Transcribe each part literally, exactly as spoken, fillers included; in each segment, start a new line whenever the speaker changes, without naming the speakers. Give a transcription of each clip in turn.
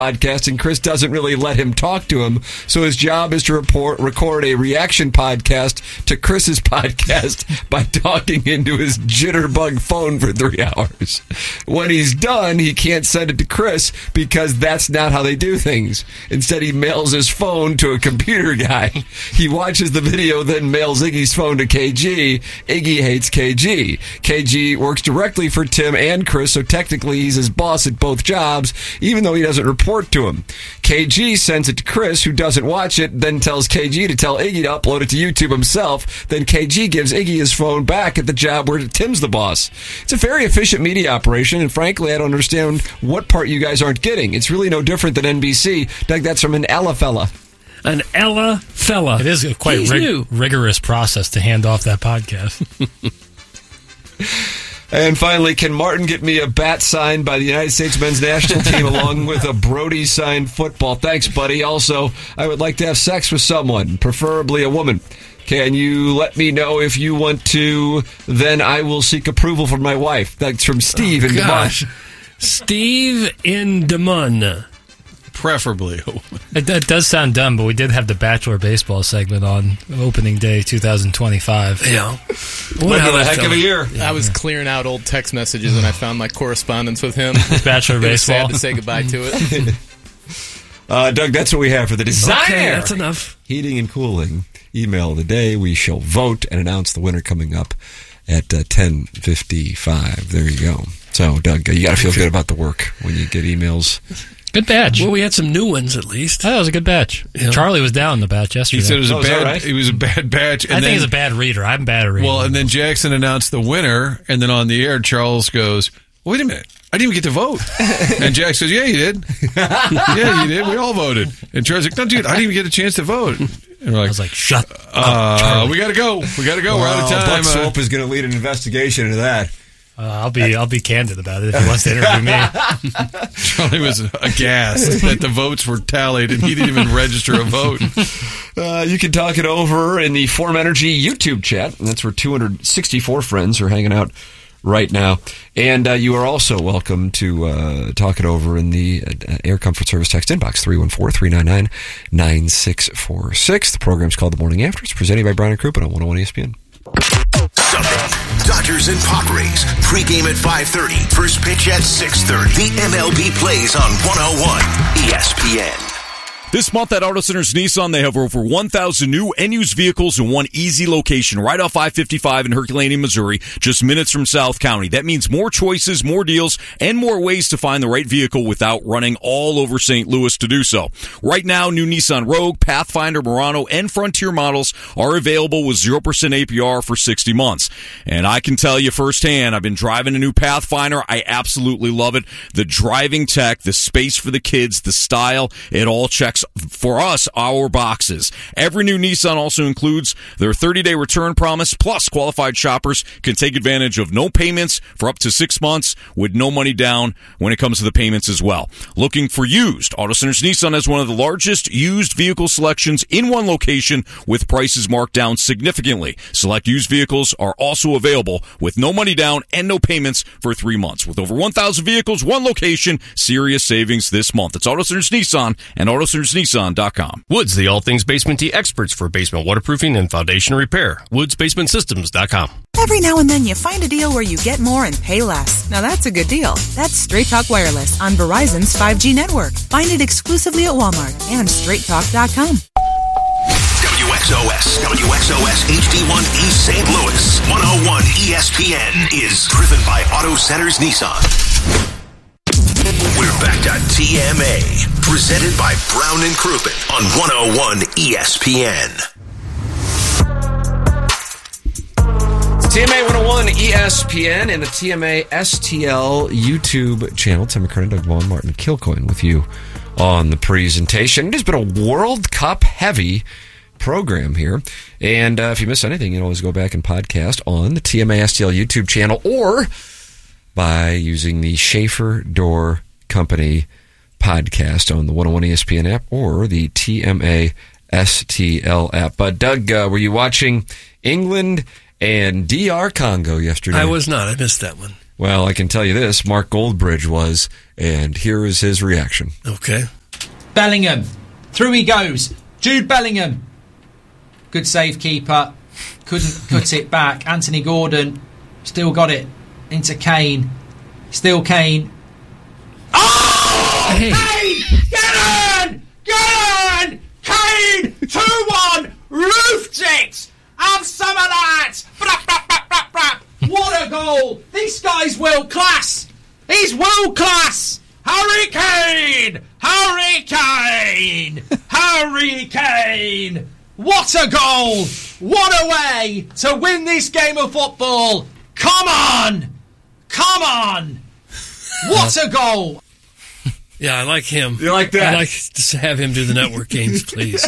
podcast, and Chris doesn't really let him talk to him, so his job is to report, record a reaction podcast to Chris's podcast by talking into his jitterbug phone for three hours. When he's done, he can't send it to Chris because that's not how they do things. Instead, he mails his phone to a computer guy. He watches the video, then mails Iggy's phone to K G. Iggy hates K G. K G works directly for Tim and Chris, so technically he's his boss at both jobs, even though he doesn't report to him. K G sends it to Chris, who doesn't watch it, then tells K G to tell Iggy to upload it to YouTube himself. Then K G gives Iggy his phone back at the job where Tim's the boss. It's a very efficient media operation, and frankly, I don't understand what part you guys aren't getting. It's really no different than N B C. Doug, that's from an Ella fella.
An Ella fella.
It is a quite rig- rigorous process to hand off that podcast.
And finally, can Martin get me a bat signed by the United States men's national team along with a Brody signed football? Thanks, buddy. Also, I would like to have sex with someone, preferably a woman. Can you let me know if you want to? Then I will seek approval from my wife. That's from Steve
oh,
in Des
gosh.
Moines.
Steve in Des Moines.
Preferably.
It, it does sound dumb, but we did have the Bachelor Baseball segment on opening day twenty twenty-five.
Yeah.
What a heck of a year.
Yeah, I was yeah. clearing out old text messages, and I found my correspondence with him.
Bachelor
it
Baseball.
Sad to say goodbye to it.
uh, Doug, that's what we have for the Designer.
Okay, that's enough.
Heating and Cooling email of the day. We shall vote and announce the winner coming up at uh, ten fifty-five. There you go. So, Doug, you got to feel good about the work when you get emails.
Good batch.
Well, we had some new ones at least.
Oh, that was a good batch. Yeah. Charlie was down the batch yesterday.
He said it was
oh,
a bad.
Right?
It was a bad batch. And
I
then,
think he's a bad reader. I'm bad at reading.
Well, and then Jackson announced the winner, and then on the air, Charles goes, "Wait a minute, I didn't even get to vote." And Jack says, "Yeah, you did. Yeah, you did. We all voted." And Charles like, "No, dude, I didn't even get a chance to vote." And we're like,
I was like, "Shut
uh,
up, Charlie.
We got to go. We got to go. Well, we're out of time."
Buck Swope uh, is going to lead an investigation into that.
Uh, I'll be I'll be candid about it if he wants to interview me.
Charlie was aghast that the votes were tallied and he didn't even register a vote.
Uh, you can talk it over in the Form Energy YouTube chat. And that's where two hundred sixty-four friends are hanging out right now. And uh, you are also welcome to uh, talk it over in the uh, Air Comfort Service text inbox, three one four, three nine nine, nine six four six. The program's called The Morning After. It's presented by Brian and Crouppen on one oh one E S P N.
Sunday, Dodgers and Padres. Pre-game at five thirty. First pitch at six thirty. The M L B plays on one oh one E S P N.
This month at Auto Centers Nissan, they have over one thousand new and used vehicles in one easy location right off I fifty-five in Herculaneum, Missouri, just minutes from South County. That means more choices, more deals, and more ways to find the right vehicle without running all over Saint Louis to do so. Right now, new Nissan Rogue, Pathfinder, Murano, and Frontier models are available with zero percent A P R for sixty months. And I can tell you firsthand, I've been driving a new Pathfinder. I absolutely love it. The driving tech, the space for the kids, the style, it all checks for us, our boxes. Every new Nissan also includes their thirty-day return promise, plus qualified shoppers can take advantage of no payments for up to six months with no money down when it comes to the payments as well. Looking for used? Auto Centers Nissan has one of the largest used vehicle selections in one location with prices marked down significantly. Select used vehicles are also available with no money down and no payments for three months. With over one thousand vehicles, one location, serious savings this month. It's Auto Centers Nissan and Auto Centers Nissan dot com.
Woods, the all things basement tea experts for basement waterproofing and foundation repair. Woods Basement Systems dot com.
Every now and then you find a deal where you get more and pay less. Now that's a good deal. That's Straight Talk Wireless on Verizon's five G network. Find it exclusively at Walmart and straight talk dot com.
W X O S, W X O S H D one East Saint Louis, one oh one E S P N is driven by Auto Centers Nissan. We're back to T M A, presented by Brown and Crouppen on one oh one E S P N.
T M A one oh one E S P N and the T M A S T L YouTube channel. Tim McKernan, Doug Vaughn, Martin Kilcoyne with you on the presentation. It has been a World Cup heavy program here. And uh, if you miss anything, you can always go back and podcast on the T M A S T L YouTube channel or by using the Schaefer Door Company podcast on the one oh one E S P N app or the T M A S T L app. But Doug, uh, were you watching England and D R Congo yesterday?
I was not. I missed that one.
Well, I can tell you this, Mark Goldbridge was, and here is his reaction.
Okay.
Bellingham. Through he goes. Jude Bellingham. Good save keeper. Couldn't put it back. Anthony Gordon. Still got it. Into Kane. Still Kane. Oh!
Hey.
Kane! Get in! Get in! Kane! two one! Roofed it! Have some of that! Brap, brap, brap, brap, brap. What a goal! This guy's world class! He's world class! Harry Kane! Harry Kane! Harry Kane! What a goal! What a way to win this game of football! Come on! Come on! What a goal!
Yeah, I like him.
You like that?
I like to have him do the network games, please.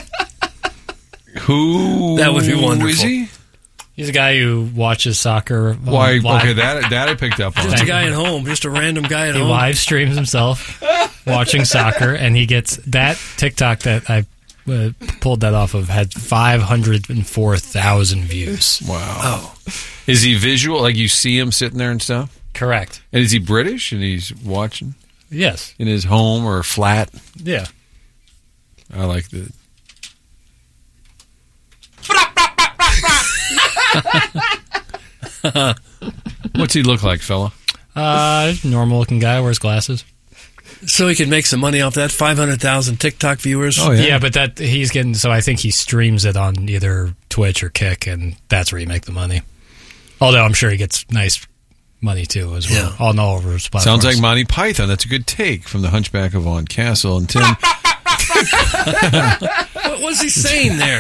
Who
That would be wonderful.
is he?
He's a guy who watches soccer. um,
Why?
live.
Okay, that that I picked up on.
Just a guy at home, just a random guy at
He
home.
live streams himself watching soccer, and he gets that TikTok that I uh, pulled that off of had five hundred four thousand views.
Wow.
Oh,
Is he visual? Like you see him sitting there and stuff?
Correct.
And is he British and he's watching
Yes.
in his home or flat?
Yeah.
I like the. What's he look like, fella?
Uh, normal looking guy, wears glasses.
so he could make some money off that. Five hundred thousand TikTok viewers.
Oh,
Yeah.
yeah.
but that he's getting. So I think he streams it on either Twitch or Kick, and that's where you make the money. Although I'm sure he gets nice money too, as well.
Yeah.
All all over his platforms.
Sounds like Monty Python. That's a good take from the Hunchback of Von Castle. And Tim,
What was he saying there?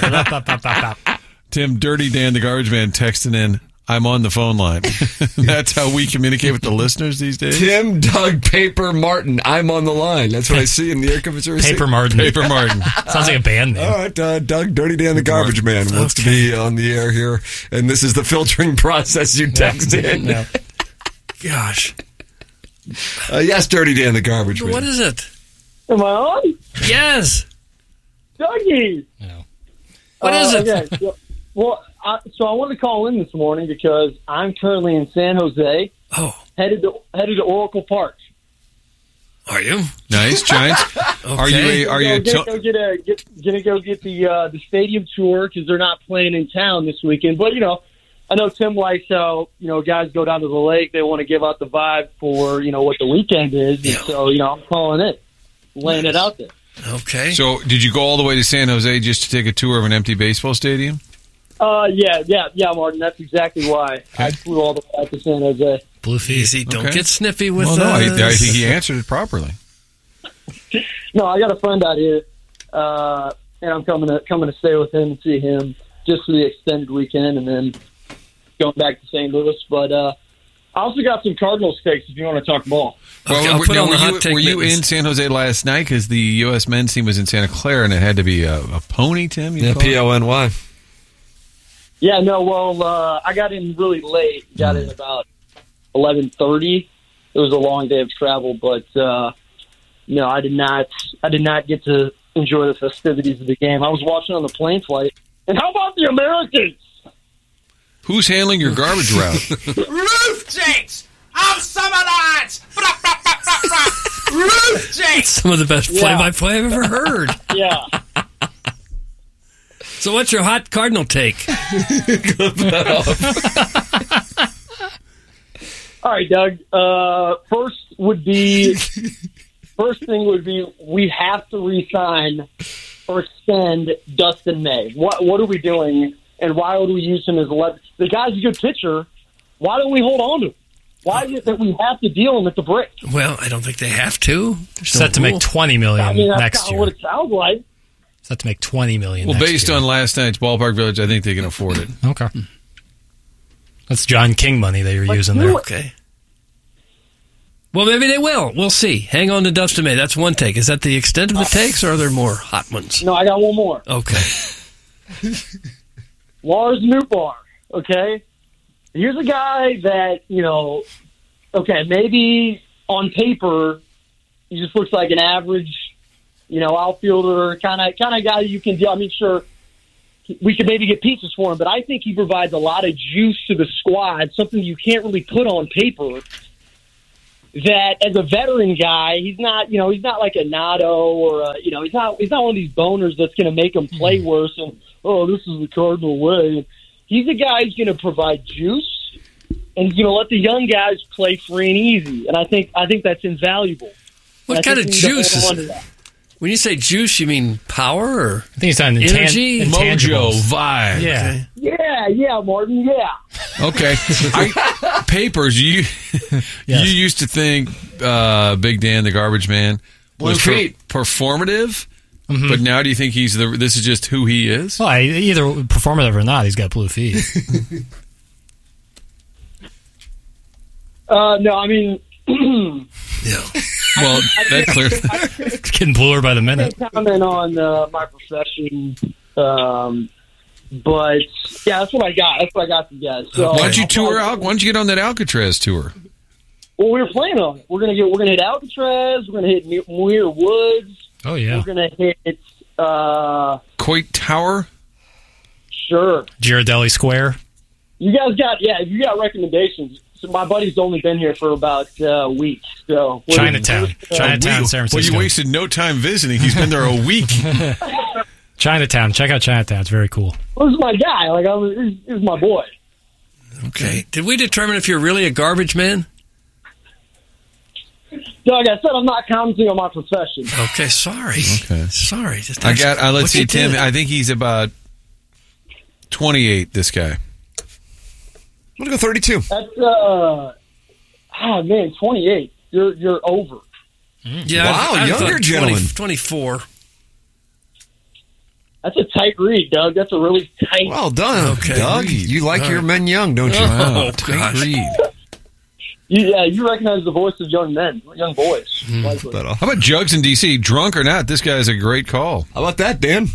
Tim, Dirty Dan, the garbage man, texting in. I'm on the phone line. That's how we communicate with the listeners these days.
Tim, Doug, Paper, Martin. I'm on the line. That's what I see in the air computer.
Paper Martin.
Paper Martin.
Sounds like a band name.
All right, uh, Doug, Dirty Dan, the garbage man, wants to be on the air here, and this is the filtering process you text in.
Yeah.
Gosh.
Uh, yes, Dirty Dan, the garbage man.
What is it?
Am I on?
Yes.
Dougie!
No.
What is it?
Okay, so, well, I, so I wanted to call in this morning because I'm currently in San Jose,
Oh,
headed to headed to Oracle Park.
are you?
Nice, Giants. Are you a, are you a
gonna
to-
go get a get, gonna go get the uh, the stadium tour because they're not playing in town this weekend. But you know, I know Tim likes how you know guys go down to the lake. They want to give out the vibe for you know what the weekend is. And
Yeah.
so you know, I'm calling it, laying it out there.
Okay.
So, did you go all the way to San Jose just to take a tour of an empty baseball stadium?
Uh, yeah, yeah, yeah, Martin. That's exactly why I flew all the way out to San Jose.
Blue feet.
Easy. Don't
Okay.
get sniffy with
Well, no, I,
uh,
I think he answered it properly.
No, I got a friend out here, uh, and I'm coming to coming to stay with him and see him just for the extended weekend, and then going back to Saint Louis. But uh, I also got some Cardinals takes if you want to talk ball.
Okay, I'll
were,
put
now,
on the
were
hot
you,
take
were you
mittens.
in San Jose last night? Because the U S men's team was in Santa Clara, and it had to be a, a pony, Tim? You
Yeah,
call
P
it?
O N Y.
Yeah, no, well, uh, I got in really late. Got in about eleven thirty. It was a long day of travel, but uh, no, I did not. I did not get to enjoy the festivities of the game. I was watching on the plane flight. And how about the Americans?
Who's handling your garbage route?
Roofed it! Have some of that! Brap, brap, brap, brap, brap. Roofed it!
some of the best
Yeah.
play-by-play I've ever heard.
Yeah.
So what's your hot Cardinal take?
All right, Doug. Uh, first would be first thing would be we have to re-sign or extend Dustin May. What what are we doing, and why would we use him as a left? The guy's a good pitcher. Why don't we hold on to him? Why is it that we have to deal him at the brick?
Well, I don't think they have to. There's
Set
no
to make
rule.
twenty million
I mean, that's
next
kind of
year.
what it sounds like.
Set to make twenty million.
Well,
next
based
year.
on last night's Ballpark Village, I think they can afford it.
Okay. That's John King money that you're
Let's
using
do
there.
it.
Okay. Well, maybe they will. We'll see. Hang on to Dustin May. That's one take. Is that the extent of the takes, or are there more hot ones?
No, I got one more.
Okay.
Lars Nootbaar, okay? Here's a guy that, you know, okay, maybe on paper he just looks like an average, you know, outfielder, kind of kind of guy you can deal. I mean, sure, we could maybe get pieces for him, but I think he provides a lot of juice to the squad, something you can't really put on paper. that as a veteran guy, he's not, you know, he's not like a Nato or a, you know, he's not he's not one of these boners that's going to make him play worse. And oh, this is the Cardinal way. He's a guy who's going to provide juice, and he's going to let the young guys play free and easy. And I think I think that's invaluable.
What kind of juice is it? When you say juice, you mean power or
I think it's on
energy,
intan-
mojo, vibe.
Yeah,
okay. yeah, yeah, Martin, yeah.
Okay, I, papers. You yes. you used to think uh, Big Dan, the garbage man, was per- performative, mm-hmm. but now do you think he's the? This is just who he is.
Well, I, either performative or not, he's got blue feet.
uh, no, I mean.
Yeah.
Well, that clear.
It's getting bluer by the minute.
I can't comment on uh, my profession, um, but yeah, that's what I got. That's what I got for you guys. So,
why don't you tour out? Why don't you get on that Alcatraz tour?
Well, we were planning on it. We're gonna get. We're gonna hit Alcatraz. We're gonna hit Muir Woods.
Oh yeah.
We're gonna hit uh,
Coit Tower.
Sure.
Girardelli Square.
You guys got yeah. If you got recommendations. So my buddy's only been here for about uh, a week. So
Chinatown, uh,
San
Chinatown, Francisco.
Well, you wasted no time visiting. He's been there a week.
Chinatown, check out Chinatown. It's very cool.
Well, this is my guy. Like I was, this is my boy.
Okay. Did we determine if you're really a garbage man?
Doug, I said I'm not commenting on my profession.
Okay, sorry.
Okay,
sorry. Just
I got. Uh, let's see, Tim. Did. I think he's about twenty-eight. This guy.
I'm gonna go thirty-two.
That's uh, oh man, twenty-eight. You're you're over.
Yeah,
wow,
I, I
younger gentleman,
twenty, twenty-four.
That's a tight read, Doug. That's a really tight.
Well done,
okay.
Doug. You like All your right. men young, don't you?
Oh,
oh
tight
read.
You, yeah, you recognize the voice of young men, young boys.
Mm. How about Jugs in D C? Drunk or not, this guy's a great call.
How about that, Dan?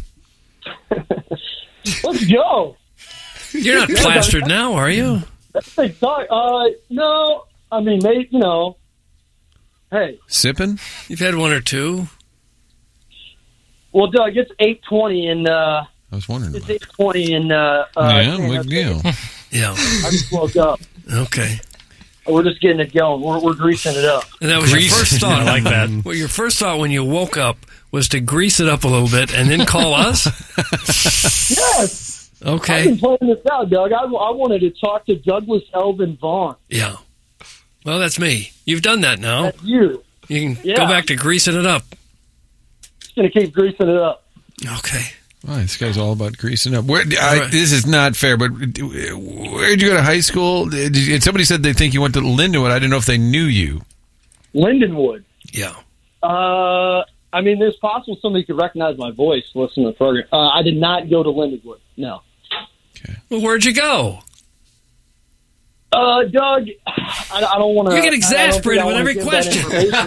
Let's go.
You're not plastered now, are you?
That's a big talk. Uh, no, I mean, maybe, you know, hey.
Sipping?
You've had one or two.
Well, Doug, it's eight twenty in, uh,
I was wondering.
It's eight twenty in, uh,
yeah,
uh,
big deal.
Yeah.
I just woke up.
Okay.
We're just getting it going. We're, we're greasing it up.
And that was
Grease.
your first thought.
I like that.
Well, your first thought when you woke up was to grease it up a little bit and then call us?
Yes.
Okay.
I've been playing this out, Doug. I, I wanted to talk to Douglas Elvin Vaughn.
Yeah. Well, that's me. You've done that now.
That's you.
You can
Yeah.
go back to greasing it up.
Just going to keep greasing it up.
Okay.
Wow, this guy's all about greasing up. Where, I,
right.
This is not fair, but where'd you go to high school? Did you, somebody said they think you went to Lindenwood. I didn't know if they knew you.
Lindenwood.
Yeah.
Uh, I mean, there's possible somebody could recognize my voice listening to the program. Uh, I did not go to Lindenwood. No.
Okay.
Well, where'd you go?
Uh, Doug, I, I don't want to.
You get exasperated with every question.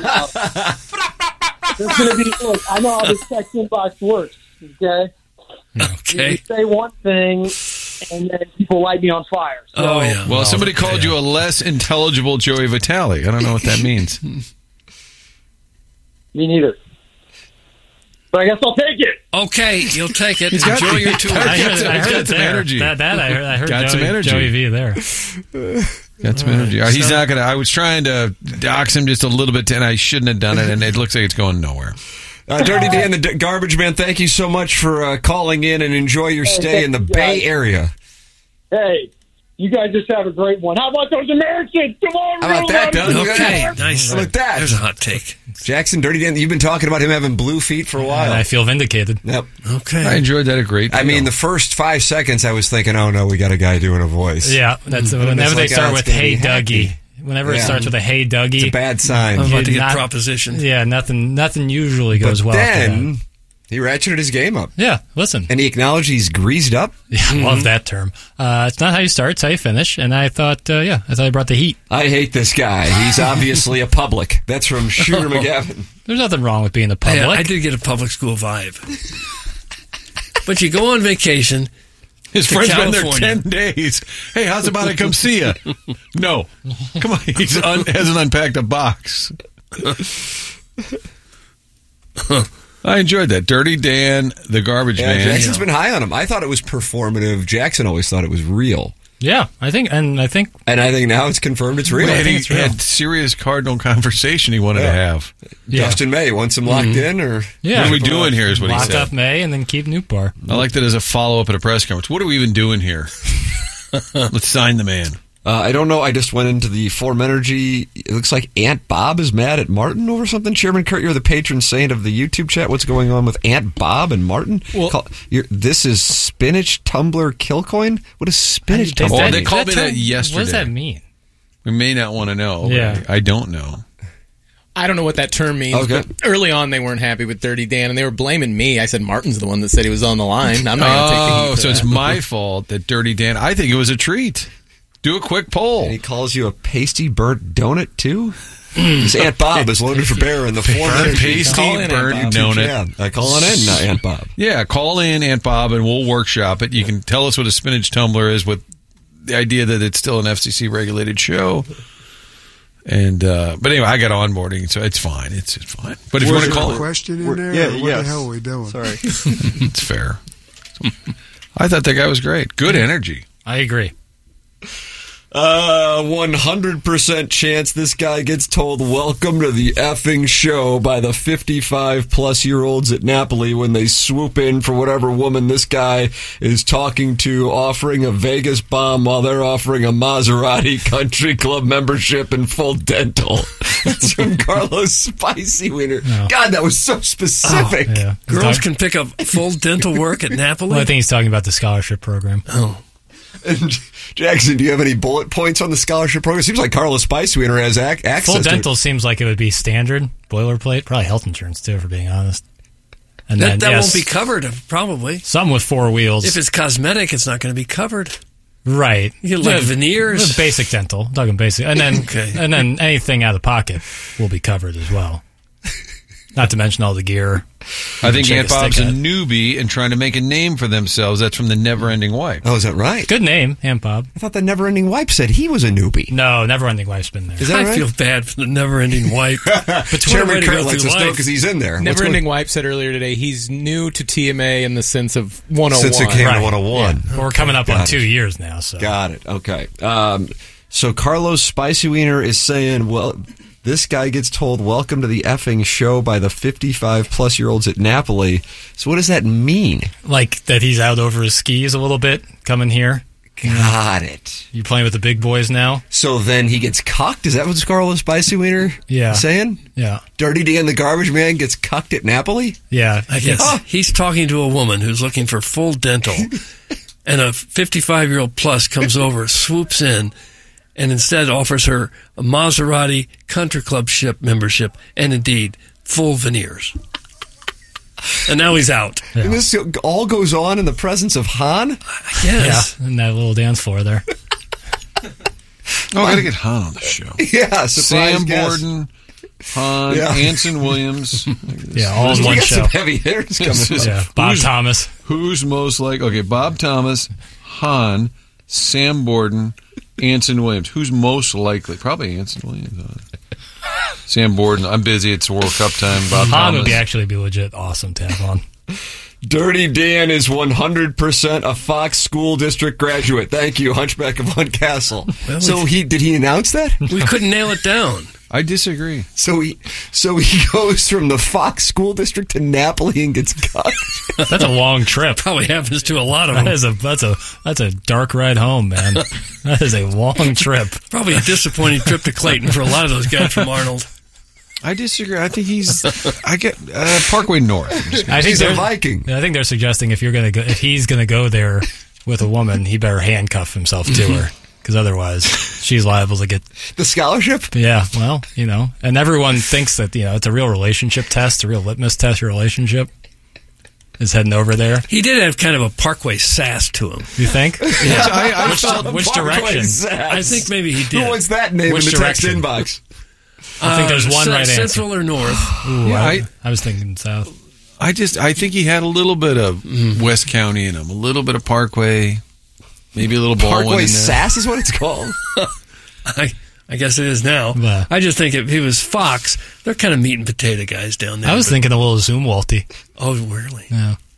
There's going to be. Look, I know how this text inbox works. Okay.
Okay.
You say one thing, and then people light me on fire. So,
oh yeah.
Well, somebody called
yeah.
you a less intelligible Joey Vitale. I don't know what that means.
Me neither. But I guess I'll take it.
Okay, you'll take it.
He's got-
Enjoy your tour.
I heard,
some-
I
he's
heard
got
it
some
there.
energy.
That, that I heard. I heard
Got
Joey,
some energy.
Joey V there.
Got some energy. Uh, He's not gonna. I was trying to dox him just a little bit, and I shouldn't have done it. And it looks like it's going nowhere.
Uh, Dirty Dan, the D- garbage man, thank you so much for uh, calling in and enjoy your
Hey,
stay
thank
in the
you,
Bay
guys.
Area.
Hey, you guys just have a great one. How about those Americans? Come on,
How about
roll
that,
out.
Doug?
Okay, nice.
How about that?
There's a hot take.
Jackson, Dirty Dan, you've been talking about him having blue feet for a while.
And I feel vindicated.
Yep.
Okay.
I enjoyed that a great deal.
I mean, the first five seconds, I was thinking, oh, no, we got a guy doing a voice.
Yeah, that's
And
whenever
it's
they
like,
start
oh,
with
it's gonna
"Hey
be
Dougie."
happy.
Whenever it
Yeah.
starts with a "Hey Dougie,"
It's a bad sign.
I'm about to get
Not-
propositioned.
Yeah, nothing. Nothing usually goes
but
well. after
then
that.
he ratcheted his game up.
Yeah, listen.
And he acknowledged he's greased up.
Yeah, I love that term. Uh, it's not how you start; it's how you finish. And I thought, uh, yeah, I thought he brought the heat.
I hate this guy. He's obviously a public. That's from Shooter McGavin.
There's nothing wrong with being a public.
Hey, I did get a public school vibe. But you go on vacation.
His
to
friend's been there
California.
ten days. Hey, how's about I come see you? No. Come on. He un- hasn't unpacked a box. I enjoyed that. Dirty Dan, the garbage
Yeah,
man.
Jackson's been high on him. I thought it was performative. Jackson always thought it was real.
Yeah, I think, and I think,
and I think now it's confirmed it's real.
And
I think
he
it's real.
had serious Cardinal conversation he wanted
Yeah.
to have.
Yeah.
Dustin May wants him locked
Mhm.
in, or
yeah,
What are we doing here is what he
lock
said.
up May and then keep Nuke Bar.
I like that as a follow-up at a press conference. What are we even doing here? Let's sign the man.
Uh, I don't know. I just went into the Form Energy. It looks like Aunt Bob is mad at Martin over something. Chairman Kurt, you're the patron saint of the YouTube chat. What's going on with Aunt Bob and Martin?
Well-
Call, you're, this is Spinach Tumbler Killcoin? What is Spinach
Is
Tumbler?
Oh,
that-
they
is
called me
term-
that yesterday.
What does that mean?
We may not want to know. but
Yeah.
I don't know.
I don't know what that term means.
Okay.
But early on, they weren't happy with Dirty Dan, and they were blaming me. I said Martin's the one that said he was on the line. I'm not going to take the heat.
Oh,
for
so it's
that.
my fault that Dirty Dan. I think it was a treat. Do a quick poll.
And he calls you a pasty burnt donut, too? This Aunt Bob is loaded for bear in the Form
Burnt
Energy
pasty
Call in, Aunt
burnt
Bob.
donut.
Yeah, I call on in, uh, Aunt Bob.
Yeah, call in Aunt Bob and we'll workshop it. You can tell us what a spinach tumbler is with the idea that it's still an F C C regulated show. And uh, but anyway, I got onboarding, so it's fine. It's, it's fine. But if you want to call it,
question in
We're-
there?
yeah,
or what
yes.
the hell are we doing?
Sorry.
it's fair. I thought that guy was great. Good energy.
I agree.
Uh, one hundred percent chance this guy gets told welcome to the effing show by the fifty-five plus year olds at Napoli when they swoop in for whatever woman this guy is talking to, offering a Vegas bomb while they're offering a Maserati Country Club membership and full dental. That's from Carlos Spicy Wiener.
No.
God, that was so specific.
Oh, yeah. He's
Girls
talk-
can pick up full dental work at Napoli?
Well, I think he's talking about the scholarship program.
Oh.
And Jackson, do you have any bullet points on the scholarship program? Seems like Carlos Spiceweiner has ac- access
Full
to
dental seems like it would be standard, boilerplate, probably health insurance too, for being honest. And
That,
then,
that
yes,
won't be covered, probably.
some with four wheels.
If it's cosmetic, it's not going to be covered.
right,
You get, like,
Yeah,
veneers.
basic dental, I'm talking basic, and then
Okay.
and then anything out of pocket will be covered as well. Not to mention all the gear.
I think
Shake
Aunt
a stick
Bob's a
at.
newbie and trying to make a name for themselves. That's from the Never Ending Wife.
Oh, is that right?
Good name, Aunt Bob.
I thought the Never Ending Wipe said he was a newbie.
No, Never Ending Wife's been there.
Is that
I
right?
feel bad for the never-ending wipe. But what a way
Chairman
to
Kurt
go
likes
through
us know
life.
because he's in there. What's
Never
going-
Ending Wipe said earlier today he's new to T M A in the sense of one oh one.
Since it came
Right.
to one oh one.
Yeah. Well, we're coming up
Got
on
it.
two years now, so
Got it. Okay. Um, so Carlos Spicy Wiener is saying, well, this guy gets told welcome to the effing show by the fifty-five plus year olds at Napoli. So what does that mean?
like that he's out over his skis a little bit, coming here.
Got it.
You playing with the big boys now?
So then he gets cucked? Is that what Carlos Spicy Wiener
Yeah.
saying?
Yeah,
Dirty Dan the Garbage Man gets cucked at Napoli?
yeah.
I guess
Oh.
he's talking to a woman who's looking for full dental, and a fifty-five-year-old plus comes over, swoops in, and instead offers her a Maserati Country Club ship membership and indeed full veneers. And now he's out.
Yeah.
And this all goes on in the presence of Han?
Yes.
Yeah, and that little dance floor there.
Oh, I got to get Han on the show.
Yeah, surprise
Sam
guest.
Borden, Han,
Yeah.
Anson Williams.
Yeah, all in
We
one
got
show.
some heavy hitters coming
This is-
up.
Yeah, Bob
Who's-
Thomas.
Who's most like? Okay, Bob Thomas, Han, Sam Borden, Anson Williams. Who's most likely? Probably Anson Williams. huh? Sam Borden. I'm busy. It's World Cup time. Bob
Han
Thomas.
would be actually be legit awesome to have on.
Dirty Dan is one hundred percent a Fox School District graduate. Thank you, Hunchback of Von Castle.
Well,
so
we-
he did he announce that?
We couldn't nail it down.
I disagree.
So he so he goes from the Fox School District to Napoli and gets cut.
That's a long trip.
Probably happens to a lot of
That
them.
is a that's a that's a dark ride home, man. That is a long trip.
Probably a disappointing trip to Clayton for a lot of those guys from Arnold.
I disagree. I think he's. I get uh, Parkway North. I'm just gonna-
I think
He's a
they're-
Viking.
I think they're suggesting if you're gonna go, if he's gonna go there with a woman, he better handcuff himself to her, because otherwise she's liable to get.
The scholarship?
Yeah, well, you know, and everyone thinks that you know it's a real relationship test, a real litmus test. Your relationship is heading over there.
He did have kind of a Parkway sass to him.
You think?
Yeah.
I, I
which
felt-
which
Parkway
direction?
Sass.
I think maybe he did.
Who wants that name
Which
in the text
direction?
inbox?
I think there's
Uh,
one
ce-
right answer.
Central or north?
Ooh,
Yeah,
I,
I-
I was thinking south.
I just. I think he had a little bit of West County in him. A little bit of Parkway. Maybe a little Baldwin
Parkway
in there.
Sass is what it's called.
I, I guess it is now.
Yeah.
I just think if he was Fox, they're kind of meat and potato guys down there.
I was
but-
thinking a little Zoom Walty.
Oh, really?
Yeah.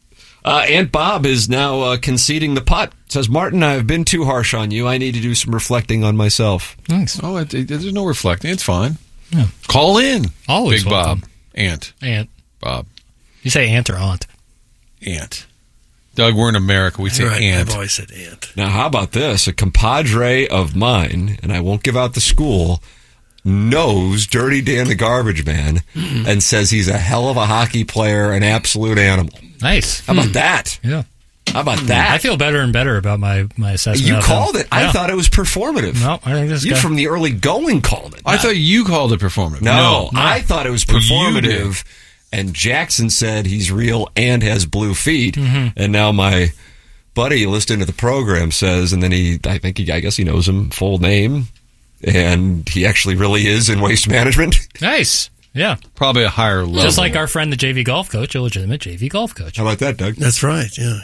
Uh, Aunt Bob is now uh, conceding the putt. Says, Martin, I've been too harsh on you. I need to do some reflecting on myself.
Nice.
Oh, it, it, there's no reflecting. It's fine.
Yeah.
Call in.
Always
Big
welcome.
Bob. Aunt.
Aunt.
Bob.
You say aunt or aunt?
Aunt. Doug, we're in America. We say
Right,
aunt.
I've always said aunt.
Now, how about this? A compadre of mine, and I won't give out the school, knows Dirty Dan the Garbage Man
Mm-hmm.
and says he's a hell of a hockey player, an absolute animal.
Nice.
How about that?
Yeah.
How about that?
I feel better and better about my, my assessment.
You
of
called
him.
it. I
Yeah.
thought it was performative.
No, I think this
You
guy.
from the early going called it.
I thought you called it performative.
No,
No.
I thought it was
Well, you did.
performative. And Jackson said he's real and has blue feet.
Mm-hmm.
And now my buddy listening to the program says, and then he, I think he, I guess he knows him full name, and he actually really is in waste management.
Nice. Yeah.
Probably a higher level.
Just like our friend, the J V golf coach, a legitimate J V golf coach.
How about that, Doug?
That's right, yeah.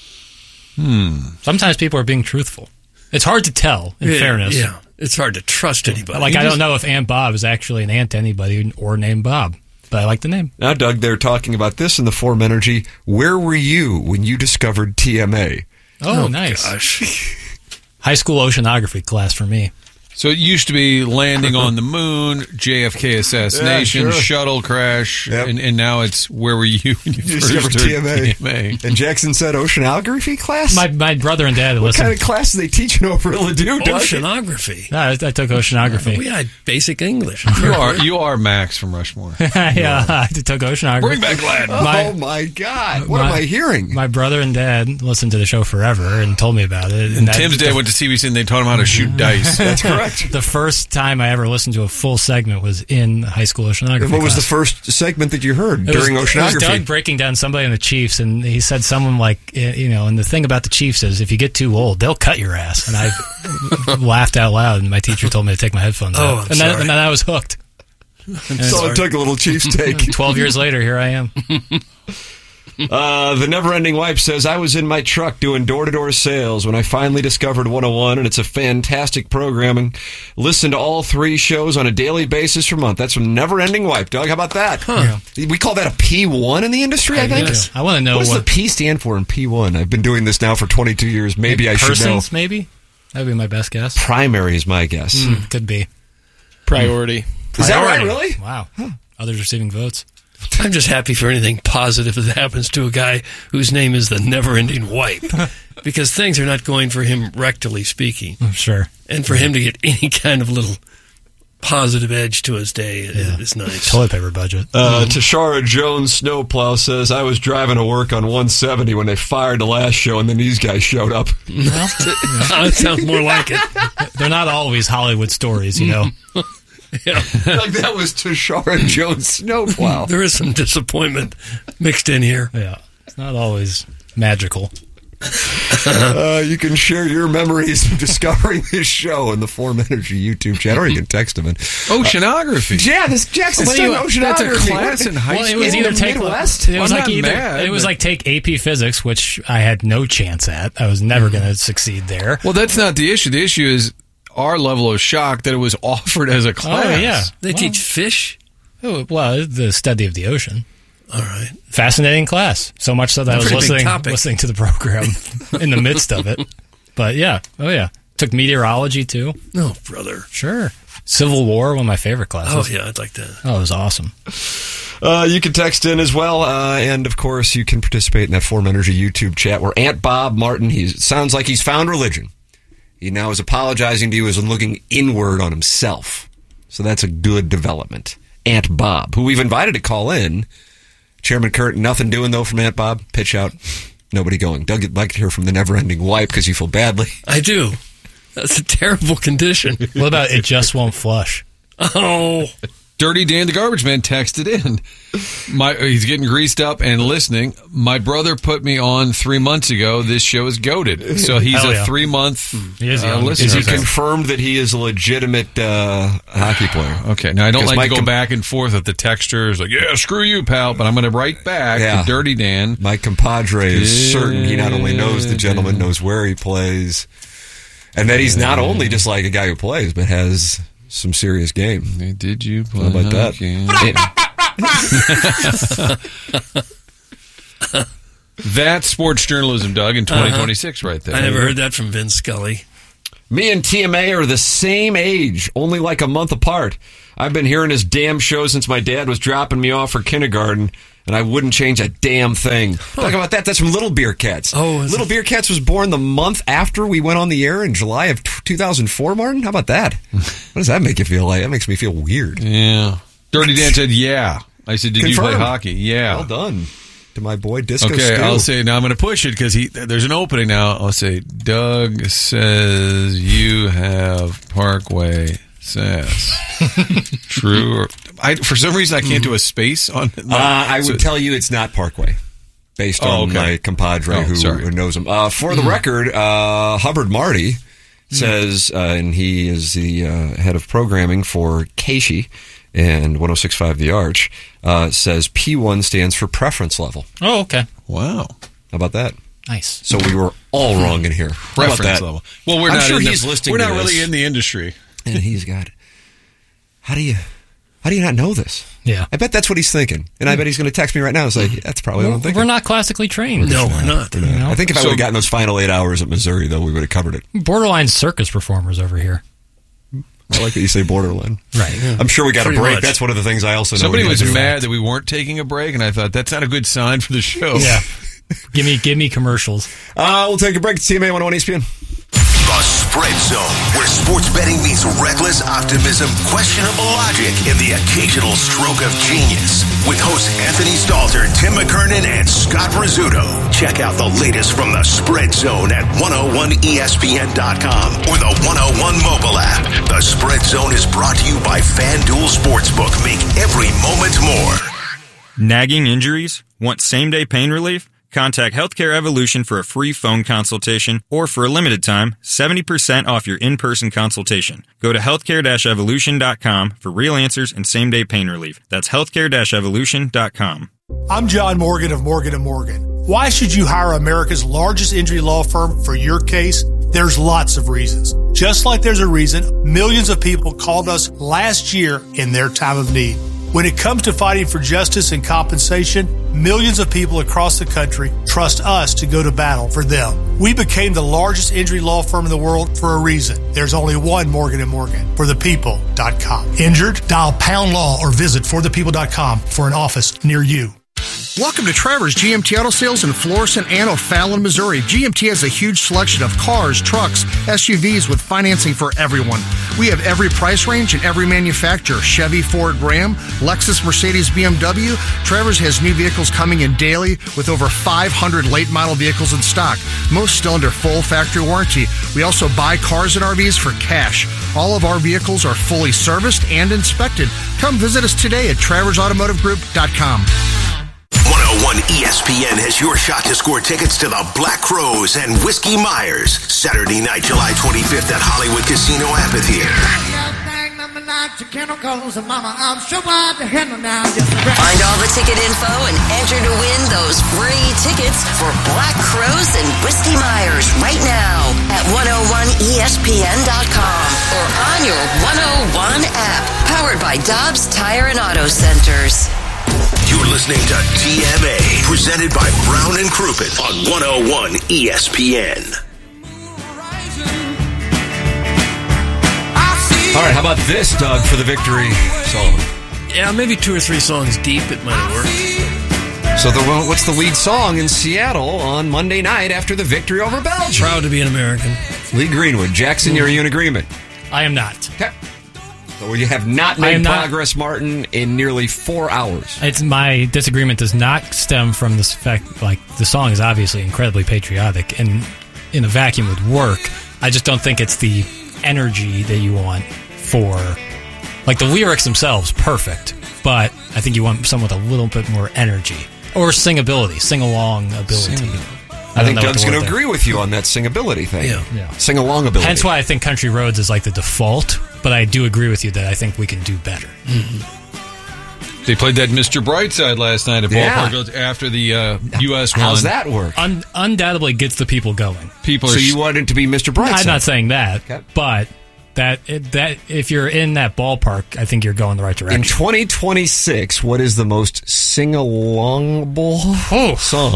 Sometimes people are being truthful. It's hard to tell, in
yeah,
fairness.
Yeah, it's hard to trust anybody.
Like,
You
I
just-
don't know if Aunt Bob is actually an aunt to anybody or named Bob, but I like the name.
Now, Doug, they're talking about this in the Form Energy. Where were you when you discovered T M A?
Oh, nice.
Gosh.
High school oceanography class for me.
So it used to be landing on the moon, J F K assassination,
Yeah, sure.
shuttle crash,
Yep.
and, and now it's where were you when you,
You
first
discovered
heard
T M A.
T M A?
And Jackson said oceanography class?
My my brother and dad
what
listened.
kind of class are they teaching over at Ladue, Doug?
Oceanography.
No, I, I took oceanography.
We had basic English.
You are you are Max from Rushmore.
yeah, I took oceanography.
Bring back Gladden.
My-
oh, my God. What
my-
am I hearing?
My brother and dad listened to the show forever and told me about it. And that-
Tim's dad went to C B C and they taught him how to shoot dice.
That's correct.
The first time I ever listened to a full segment was in high school oceanography.
And what was the
class.
first segment that you heard
It was-
during
It was
oceanography?
Doug breaking down somebody in the Chiefs, and he said someone like, eh, you know, and the thing about the Chiefs is if you get too old, they'll cut your ass. And I laughed out loud, and my teacher told me to take my headphones
Oh,
out.
I'm
and, then,
sorry.
and then I was hooked. And
so it took a little Chiefs take.
twelve years later, here I am.
Uh, the Never-Ending Wife says, I was in my truck doing door-to-door sales when I finally discovered one oh one, and it's a fantastic programming. Listen to all three shows on a daily basis for a month. That's from Never-Ending Wife. Doug, how about that?
Huh.
We call that a P one in the industry, I think.
guess. I want to know
what does
what-
the P stand for in P one? I've been doing this now for twenty-two years. Maybe I should know.
Persons, maybe? That would be my best guess.
Primary is my guess.
Mm, could be.
Priority.
Is that right,
Priority.
really?
Wow. Others receiving votes.
I'm just happy for anything positive that happens to a guy whose name is the never-ending wipe, because things are not going for him rectally speaking,
I'm sure.
and for him to get any kind of little positive edge to his day
Yeah.
is nice.
Toilet paper budget.
Uh, Tashara Jones Snowplow says, I was driving to work on one seventy when they fired the last show, and then these guys showed up.
That sounds more like it.
They're not always Hollywood stories, you know.
Yeah.
Like that was Tashara Jones Snowplow.
There is some disappointment mixed in here.
Yeah. It's not always magical.
Uh, you can share your memories of discovering this show in the Form Energy YouTube chat, or you can text them in.
Oceanography.
Yeah, this Jackson's
What do you-
done oceanography.
That's a class in high
Well, it
school.
was
in
either
the
take
Midwest?
It was
I'm
like
not
either
mad,
it was
but-
like take A P Physics, which I had no chance at. I was never going to succeed there.
Well, that's not the issue. The issue is our level of shock that it was offered as a class.
Oh yeah,
They
well,
teach fish?
oh, well, the study of the ocean.
All right.
Fascinating class. So much so that I was
Pretty big
listening
topic.
listening to the program in the midst of it. But yeah, oh yeah, took meteorology too.
No, brother.
Sure, Civil War, one of my favorite
Oh,
classes.
yeah, I'd like that.
Oh, it was awesome.
Uh, you can text in as well, uh, and of course, you can participate in that Form Energy YouTube chat where Aunt Bob Martin, he sounds like he's found religion. He now is apologizing to you as in looking inward on himself. So that's a good development. Aunt Bob, who we've invited to call in. Chairman Kurt, nothing doing though from Aunt Bob. Pitch out, nobody going. Doug, you'd like to hear from the never-ending wipe because you feel badly.
I do. That's a terrible condition.
What about it just won't flush?
Oh.
Dirty Dan the Garbage Man texted in. My he's getting greased up and listening. My brother put me on three months ago. This show is goated. So he's
Hell
a
yeah.
three month
He is
uh,
young.
listener.
Is he
So-
confirmed that he is a legitimate uh, hockey player?
Okay, now I don't
Because
like
my
to go
com-
back and forth with the texters like, yeah, screw you, pal. But I'm going to write back
Yeah.
to Dirty Dan.
My compadre is certain he not only knows the gentleman, knows where he plays, and that he's not only just like a guy who plays, but has some serious game.
Hey, did you play
How about that?
hockey? That's sports journalism, Doug, in twenty twenty-six right there.
I never heard that from Vince Scully.
Me and T M A are the same age, only like a month apart. I've been hearing his damn show since my dad was dropping me off for kindergarten, and I wouldn't change a damn thing. Talk about that. That's from Little Beer Cats.
Oh,
Little Beer Cats was born the month after we went on the air in July of two thousand four, Martin. How about that? What does that make you feel like? That makes me feel weird.
Yeah. Dirty Dan said, yeah. I said, did
Confirmed.
you play hockey? Yeah.
Well done to my boy Disco
Okay,
Stu.
I'll say, now I'm going to push it because he. there's an opening now. I'll say, Doug says you have Parkway says. True. Or, I, for some reason, I can't do a space on it.
Uh, I would
So-
tell you it's not Parkway, based
Oh,
on
okay.
my compadre
Oh,
who,
sorry.
who knows him. Uh, for the record, uh, Hubbard Marty says, uh, and he is the uh, head of programming for Casey and one oh six point five The Arch, uh, says P one stands for preference level.
Oh, okay.
Wow.
How about that?
Nice.
So we were all wrong in here. How about
Reference
that?
level. Well, we're
I'm
not.
sure
in
he's
the,
listening
We're
to
not
this.
really in the industry.
And he's got, how do you, how do you not know this?
Yeah.
I bet that's what he's thinking. And I bet he's going to text me right now and say, that's probably what I'm thinking.
We're not classically trained.
No, we're not.
You know?
I think if I
So-
would have gotten those final eight hours at Missouri, though, we would have covered it.
Borderline circus performers over here.
I like that you say borderline.
Right.
I'm sure we got
Pretty
a break.
much.
That's one of the things I also know.
Somebody
we
was
gotta do.
mad that we weren't taking a break, and I thought that's not a good sign for the show.
Yeah. give me give me commercials.
Uh, we'll take a break. T M A one oh one E S P N.
The Spread Zone, where sports betting meets reckless optimism, questionable logic, and the occasional stroke of genius. With hosts Anthony Stalter, Tim McKernan, and Scott Rizzuto. Check out the latest from the Spread Zone at one oh one E S P N dot com or the one oh one mobile app. The Spread Zone is brought to you by FanDuel Sportsbook. Make every moment more.
Nagging injuries? Want same-day pain relief? Contact Healthcare Evolution for a free phone consultation, or for a limited time, seventy percent off your in-person consultation. Go to healthcare dash evolution dot com for real answers and same-day pain relief. That's healthcare dash evolution dot com.
I'm John Morgan of Morgan and Morgan. Why should you hire America's largest injury law firm for your case? There's lots of reasons. Just like there's a reason millions of people called us last year in their time of need. When it comes to fighting for justice and compensation, millions of people across the country trust us to go to battle for them. We became the largest injury law firm in the world for a reason. There's only one Morgan and Morgan, for the people dot com. Injured? Dial pound law or visit for the people dot com for an office near you.
Welcome to Trevor's G M T Auto Sales in Florissant and O'Fallon, Missouri. G M T has a huge selection of cars, trucks, S U Vs with financing for everyone. We have every price range and every manufacturer. Chevy, Ford, Ram, Lexus, Mercedes, B M W. Trevor's has new vehicles coming in daily with over five hundred late model vehicles in stock, most still under full factory warranty. We also buy cars and R Vs for cash. All of our vehicles are fully serviced and inspected. Come visit us today at travers automotive group dot com.
one oh one E S P N has your shot to score tickets to the Black Crows and Whiskey Myers, Saturday night, July twenty-fifth at Hollywood Casino Amphitheater.
Find all the ticket info and enter to win those free tickets for Black Crows and Whiskey Myers right now at one oh one E S P N dot com or on your one oh one app, powered by Dobbs Tire and Auto Centers.
You're listening to T M A, presented by Brown and Crouppen on one oh one E S P N.
All right, how about this, Doug, for the victory song?
Yeah, maybe two or three songs deep, it might have worked.
So, the what's the lead song in Seattle on Monday night after the victory over Belgium?
Proud to be an American.
Lee Greenwood. Jackson, are you in agreement?
I am not.
Okay. So you have not
I
made
am not-
progress, Martin, in nearly four hours.
It's my disagreement does not stem from this fact. Like, the song is obviously incredibly patriotic, and in a vacuum would work. I just don't think it's the energy that you want for, like, the lyrics themselves, perfect. But I think you want someone with a little bit more energy or singability, sing along ability.
Sing-
I
I,
don't
think
know what
Doug's
the
going
word
to
there.
agree with you on that singability thing.
Yeah.
Yeah.
Sing along ability.
Hence why I think Country Roads is like the default, but I do agree with you that I think we can do better.
They played that Mister Brightside last night at
Yeah.
Ballpark after the uh, U S won.
How's that work?
Un- undoubtedly gets the people going.
People
So
are
you want it to be Mister Brightside?
I'm not saying that, but that it, that if you're in that ballpark, I think you're going the right direction.
In twenty twenty-six, what is the most sing-alongable
Oh.
song?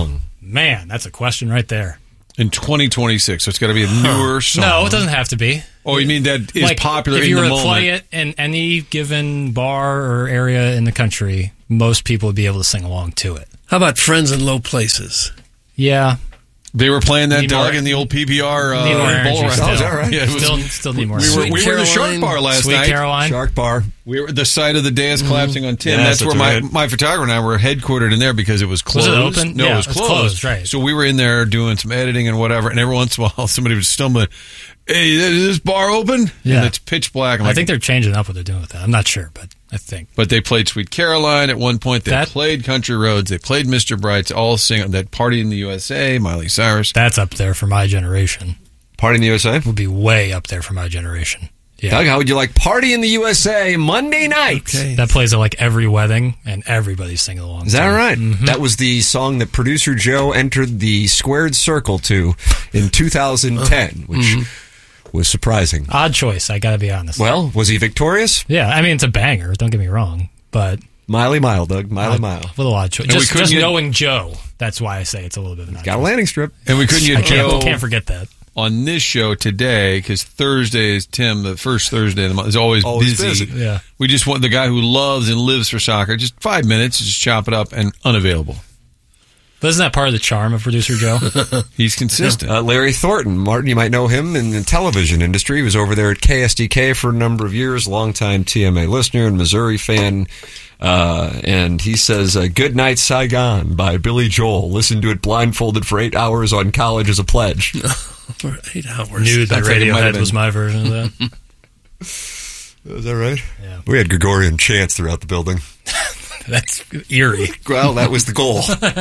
Man, that's a question right there.
In twenty twenty-six, so it's got to be a newer song.
No, it doesn't have to be.
Oh, you mean that is
like,
popular
if
in
you
the
were to
moment?
play it in any given bar or area in the country, most people would be able to sing along to it.
How about Friends in Low Places?
Yeah.
They were playing that
Need
dog
more-
in the old P B R uh,
need more energy
bowl right
still.
now. Is that right? Yeah, it was-
Still- still need more
We were,
energy.
we
Sweet
were in the Shark
Caroline.
Bar last
Sweet
night.
Caroline.
Shark Bar.
We were the site of the dais collapsing on Tim.
Yes,
that's where
that's
my,
right.
my photographer and I were headquartered in there because it was
Was
closed.
it open?
No,
Yeah,
it was
it's
closed.
closed, right.
So we were in there doing some editing and whatever, and every once in a while somebody was stumbling. Hey, is this bar open?
Yeah.
And it's pitch black. I'm
I
like,
think they're changing up what they're doing with that. I'm not sure, but I think.
But they played Sweet Caroline at one point. They
That-
played Country Roads. They played Mister Bright's. All sing that Party in the U S A. Miley Cyrus.
That's up there for my generation.
Party in the U S A?
Would be way up there for my generation. Yeah.
Doug, how would you like Party in the U S A Monday night?
That plays at like every wedding, and everybody's singing along.
Is that
to it.
right?
Mhm.
That was the song that producer Joe entered the squared circle to in two thousand ten, which
Mhm.
was surprising.
Odd choice, I gotta be honest.
Well, was he victorious?
Yeah, I mean, it's a banger, don't get me wrong, but...
Miley Mile, Doug. Miley
a
Mile.
little odd choice.
And we
Just,
couldn't
just
get-
knowing Joe, that's why I say it's a little bit of an odd
Got a
choice.
landing strip.
And we couldn't
I
get
can't,
Joe
can't forget that.
on this show today because Thursday is Tim, the first Thursday of the month, is always,
Always
busy.
busy.
Yeah.
We just want the guy who loves and lives for soccer, just five minutes, just chop it up and unavailable.
But isn't that part of the charm of producer Joe?
He's consistent.
Uh, Larry Thornton. Martin, you might know him in the television industry. He was over there at K S D K for a number of years, longtime T M A listener and Missouri fan. Uh, and he says, uh, Good Night Saigon by Billy Joel. Listen to it blindfolded for eight hours on college as a pledge.
For eight hours.
Nude by
Sounds like it might have
Radiohead
been-
was my version of that.
Is that right?
Yeah.
We had Gregorian chants throughout the building.
That's eerie.
Well, that was the goal.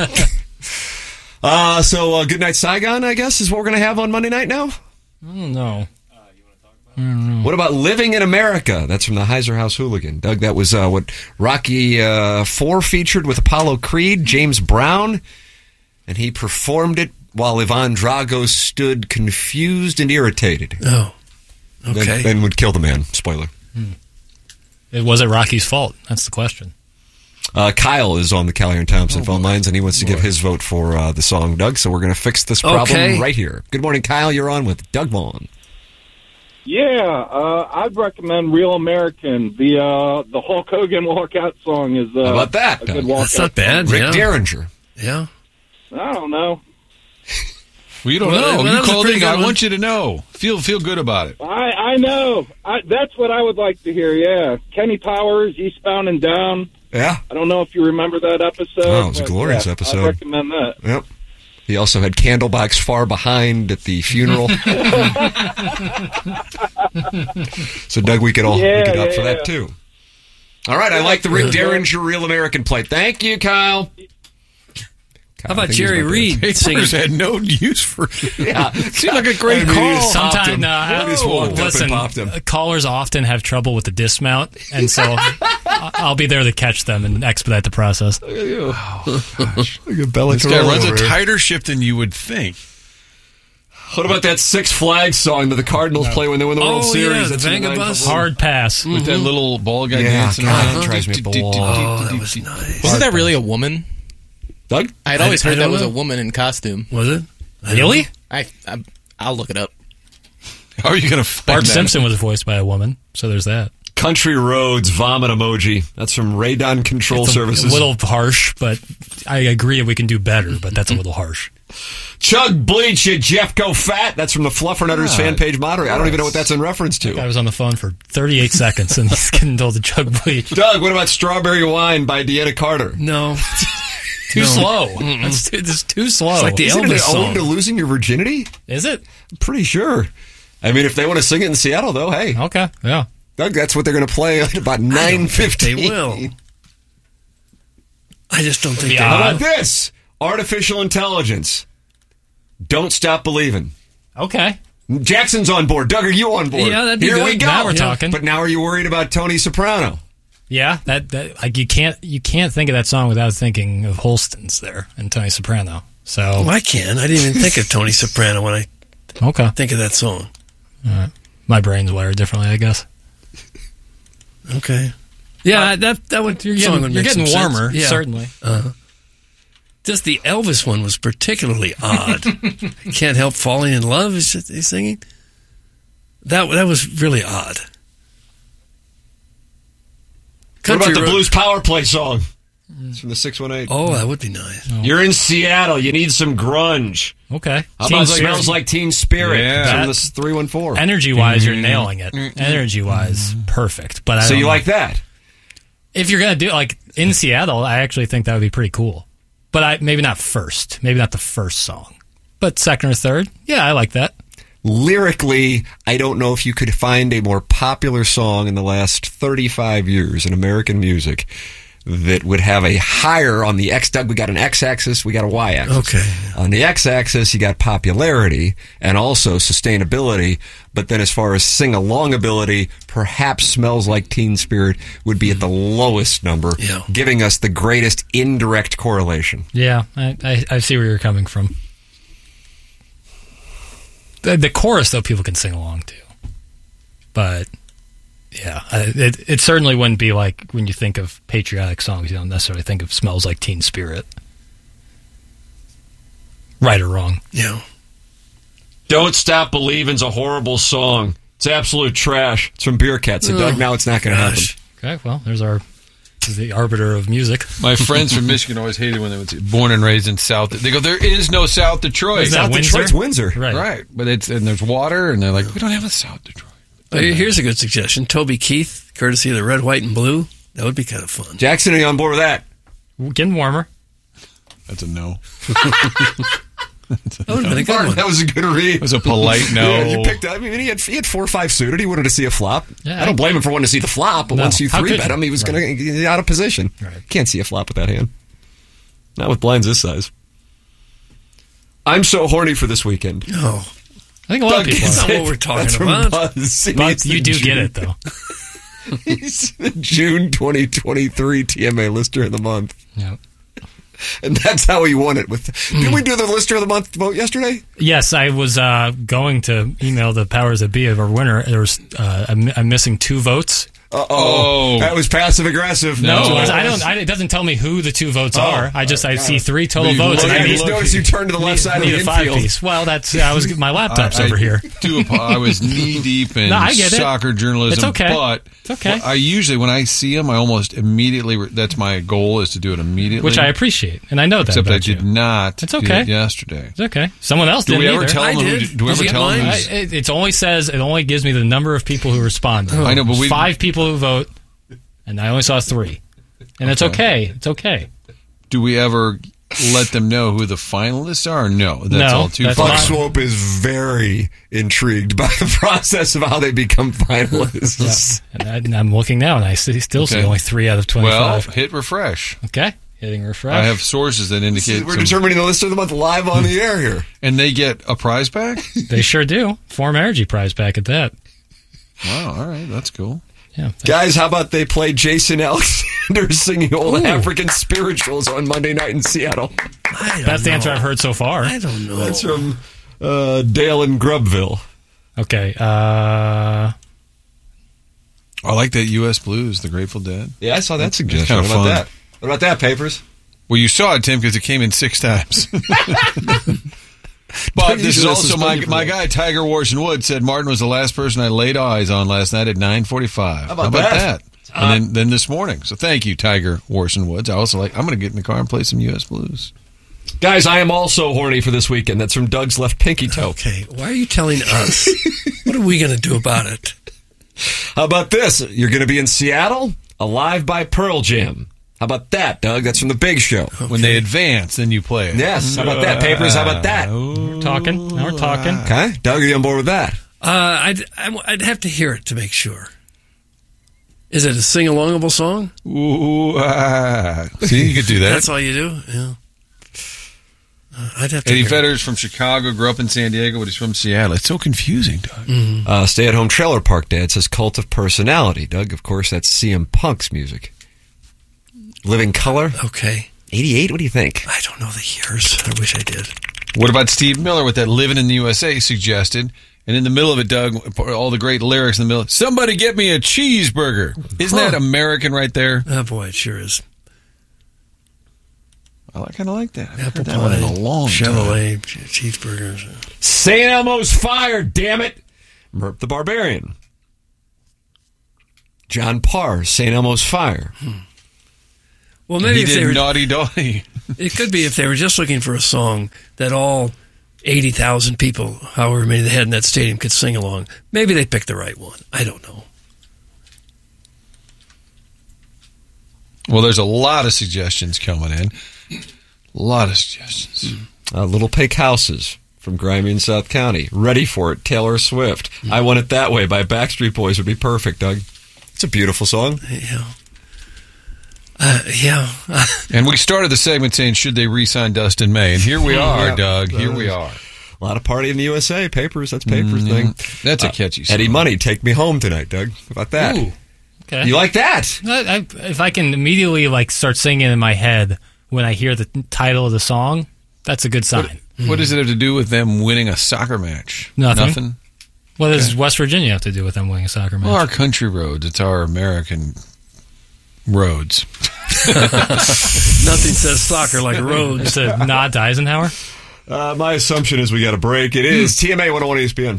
uh, so, uh, Good Night Saigon, I guess, is what we're going to have on Monday night now?
I don't know.
What about Living in America? That's from the Heiser House Hooligan. Doug, that was uh, what Rocky uh, four featured with Apollo Creed, James Brown, and he performed it while Ivan Drago stood confused and irritated.
Oh,
Then,
okay.
then would kill the man. Spoiler.
It was it Rocky's fault? That's the question.
Uh, Kyle is on the Callahan Thompson
Oh,
phone lines, and he wants to give his vote for uh, the song, Doug. So we're going to fix this problem
Okay.
right here. Good morning, Kyle. You're on with Doug Vaughn.
Yeah, uh, I'd recommend Real American. The uh, the Hulk Hogan walkout song is uh,
How about that?
a good
Doug?
walkout.
That's not bad.
Rick
yeah.
Derringer.
Yeah.
I don't know.
Well, you don't
Well,
know.
well, that
you
was a
called
pretty
in.
good
I
one.
want you to know. Feel feel good about it.
I I know. I, that's what I would like to hear. Yeah, Kenny Powers, Eastbound and Down.
Yeah.
I don't know if you remember that episode.
Oh, it was a
but,
glorious
yeah,
episode.
I recommend that.
Yep. He also had Candlebox Far Behind at the funeral. So, Doug, we could all
Yeah,
we could opt
yeah,
for that,
yeah.
too. All right, I like the Rick Derringer Real American plate. Thank you, Kyle.
How about Jerry Reed singing?
Papers had no use for
Yeah.
Seemed like a great
I mean,
call.
he just popped
Sometimes,
him.
no,
He just walked up and
listen,
popped him.
uh, callers often have trouble with the dismount, and so I- I'll be there to catch them and expedite the process.
Look at Bella
This guy
Corolla
runs a
over here.
tighter ship than you would think.
What about that Six Flags song that the Cardinals play when they win the World
Oh,
Series?
yeah,
That's
the
in the
Vanga
ninth
Bus.
level.
Hard pass.
With that little ball guy
Yeah,
dancing
God,
around.
that drives me up the wall.
Oh, that was nice.
Wasn't that really a woman?
Doug?
I'd always
I- I
heard that
don't
was
know.
a woman in costume.
Was it?
Really?
I, I I'll look it up.
How are you going to find
Bart
that?
Simpson was voiced by a woman, so there's that.
Country Roads vomit emoji. That's from Radon Control
It's a,
Services.
a little harsh, but I agree we can do better, but that's a little harsh.
Chug bleach, you Jeff go fat. That's from the Fluffernutters
God.
fan page moderator. I don't even know what that's in reference
I
to.
was on the phone for thirty-eight seconds, and he's getting told to chug bleach.
Doug, what about Strawberry Wine by Deanna Carter?
No.
Too
No.
slow. That's too, that's too slow.
It's like the
Isn't it
Elvis
an ode
song.
to losing your virginity?
Is it?
I'm pretty sure. I mean, if they want to sing it in Seattle, though, hey.
Okay, yeah.
Doug, that's what they're going to play at about nine fifteen.
They will. I just don't think they
Yeah.
How
will.
about this? Artificial intelligence. Don't stop believing.
Okay.
Jackson's on board. Doug, are you on board?
Yeah, that'd be
Here
good.
we go.
Now we're
Yeah.
talking.
But now are you worried about Tony Soprano?
Yeah, that, that like you can't you can't think of that song without thinking of Holston's there and Tony Soprano. So
Well, I can. I didn't even think of Tony Soprano when I
okay,
think of that song.
my brain's wired differently, I guess.
Okay. Yeah, that that would
You're
song
getting,
would
you're
make
getting
some
warmer,
sense. Yeah.
certainly.
Uh-huh. Just the Elvis one was particularly odd. Can't Help Falling in Love, is he singing? That that was really odd.
What about the
Road-
Blues Power Play song? It's from the six one eight.
Oh, that would be nice.
You're in Seattle. You need some grunge.
Okay.
How
Teen
about
Spirit.
Smells Like Teen Spirit?
Yeah.
From the three one four.
Energy-wise, you're nailing it. Energy-wise, perfect. But I
So
don't
you
know.
like that?
If you're going to do like in Seattle, I actually think that would be pretty cool. But I maybe not first. Maybe not the first song. But second or third. Yeah, I like that.
Lyrically, I don't know if you could find a more popular song in the last thirty-five years in American music that would have a higher on the X. Doug, we got an X-axis, we got a Y-axis.
Okay.
On the X-axis, you got popularity and also sustainability. But then as far as sing-along ability, perhaps Smells Like Teen Spirit would be at the lowest number,
Yeah.
giving us the greatest indirect correlation.
Yeah, I, I, I see where you're coming from. The, the chorus, though, people can sing along to. But, yeah, I- it, it certainly wouldn't be like when you think of patriotic songs, you don't necessarily think of Smells Like Teen Spirit. Right or wrong.
Yeah.
Don't Stop Believing's a horrible song. It's absolute trash. It's from Beer Cat. So,
Oh,
Doug, now it's not going to happen.
gosh. Okay, well, there's our the arbiter of music.
My friends from Michigan always hated when they would say, born and raised in South. They go, there is no South Detroit.
Is that
South
Windsor?
Detroit's Windsor.
Right.
Right. But it's, and there's water, and they're like, we don't have a South Detroit.
Uh, Here's a good suggestion. Toby Keith, courtesy of the Red, White, and Blue. That would be kind of fun.
Jackson, are you on board with that?
Getting warmer.
That's a no.
That would have been a good one.
That was a good read.
It was a polite no.
Yeah, you picked up. I mean, he had, he had four or five suited. He wanted to see a flop.
Yeah,
I don't
I-
blame him for wanting to see the flop, but
No.
once you
How
three
could
bet
you?
him, he was
Right.
going to get out of position.
Right.
Can't see a flop with that hand. Not with blinds this size. I'm so horny for this weekend.
Oh,
I think a lot of
Doug
people
gets
are.
That's not
it.
what we're talking
That's from
about.
Buzz.
But
He's
you
the
do
June-
get it, though.
He's the June twenty twenty-three T M A Lister of the Month.
Yeah.
And that's how he won it. With Did we do the Lister of the Month vote yesterday?
Yes, I was uh, going to email the powers that be of our winner. There was uh, I'm, I'm missing two votes.
Uh-oh.
Oh.
That was passive aggressive.
No,
No.
I don't. I, it doesn't tell me who the two votes
Oh.
are. I just I see three total
But you
votes.
look-
and I
I
need,
just noticed you turned to the left side of
need
the
a five
infield.
piece. Well, that's I was my laptop's
I,
over
I
here.
Do apo- I was knee deep in
No, I get it.
soccer journalism.
It's okay.
But
It's okay.
well, I usually, when I see them, I almost immediately. Re- that's my goal is to do it immediately.
Which I appreciate, and I know that.
Except I
about
did
you.
not.
It's
do
okay.
it yesterday.
It's okay. Someone else
Do
didn't
we ever
either.
tell
I
them? Who,
did.
did- do we
Did
ever
you get
tell them?
mine?
I,
who's-
it, it only says it only gives me the number of people who responded.
I know, but we-
five people who vote, and I only saw three, and it's okay. It's okay.
Do we ever let them know who the finalists are? Or no, that's
No,
all too
that's
far.
Buck
not-
Swope is very intrigued by the process of how they become finalists.
And, I, and I'm looking now, and I see, still see
Okay.
only three out of
Well,
twenty-five.
hit refresh.
Okay, hitting refresh.
I have sources that indicate,
We're
some-
determining the Lister of the Month live on the air here.
and they get a prize back.
They sure do. Form Energy Prize back at that.
Wow, all right, that's cool.
Yeah.
Guys, how about they play Jason Alexander singing old
Ooh.
African spirituals on Monday night in Seattle?
I don't
That's the
know.
answer I've heard so far.
I don't know.
That's from uh, Dale in Grubville.
Okay. Uh,
I like that U S Blues, the Grateful Dead.
Yeah, I saw that suggestion.
kinda
What about
fun.
that? What about that, Papers?
Well, you saw it, Tim, because it came in six times. But
Don't
this is
usually
also
suspend
my
you for
my
that.
guy Tiger Warson Wood said Martin was the last person I laid eyes on last night at nine forty-five.
How about that?
And then, then this morning. So thank you, Tiger Warson Woods. I also like. I'm going to get in the car and play some U S Blues.
Guys, I am also horny for this weekend. That's from Doug's left pinky toe.
Okay, why are you telling us? What are we going to do about it?
How about this? You're going to be in Seattle, Alive by Pearl Jam. How about that, Doug? That's from the Big Show.
When they advance, then you play it.
Yes. How about that, Papers? How about that?
we're talking. Now we're talking.
Okay. Doug, are you on board with that?
Uh, I'd I'd have to hear it to make sure. Is it a sing-alongable song?
Ooh, ah. See, you could do that.
That's all you do. Yeah. Uh, I'd have to.
Eddie
hear it.
Vedder's from Chicago, grew up in San Diego, but he's from Seattle. It's so confusing, Doug.
Mm-hmm.
Uh, Stay at Home Trailer Park Dad says Cult of Personality. Doug, of course, that's C M Punk's music. Living Color.
Okay.
eighty-eight? What do you think?
I don't know the years. I wish I did.
What about Steve Miller with that Living in the U S A suggested? And in the middle of it, Doug, all the great lyrics in the middle. Somebody get me a cheeseburger. Isn't that American right there?
Oh boy, it sure is.
I kind of like that. I've
Apple
heard that one in a
pie,
long
Chevrolet,
time.
cheeseburgers.
Saint Elmo's Fire, damn it. Merp the Barbarian. John Parr, Saint Elmo's Fire.
Hmm. Well, maybe
he
if
did
they were
Naughty Doggy.
It could be if they were just looking for a song that all eighty thousand people, however many they had in that stadium, could sing along. Maybe they picked the right one. I don't know.
Well, there's a lot of suggestions coming in. A lot of suggestions.
Mm. Uh, Little Pink Houses from Grimy in South County. Ready for It, Taylor Swift. Mm. I Want It That Way by Backstreet Boys would be perfect, Doug. It's a beautiful song.
Yeah. Uh, yeah.
And we started the segment saying, should they re-sign Dustin May? And here we are,
yeah.
Doug. Here we are.
A lot of party in the U S A. Papers, that's Papers
Mm-hmm.
thing.
That's a
Uh,
catchy song.
Eddie Money, Take Me Home Tonight, Doug. How about that?
Ooh. Okay.
You like that?
I, I, if I can immediately like start singing in my head when I hear the title of the song, that's a good sign.
What, what does it have to do with them winning a soccer match?
Nothing.
Nothing?
What does West Virginia have to do with them winning a soccer match?
Well, our country roads. It's our American roads.
Nothing says soccer like roads.
It's a nod to Eisenhower.
Uh, my assumption is we got a break. It is T M A one oh one E S P N.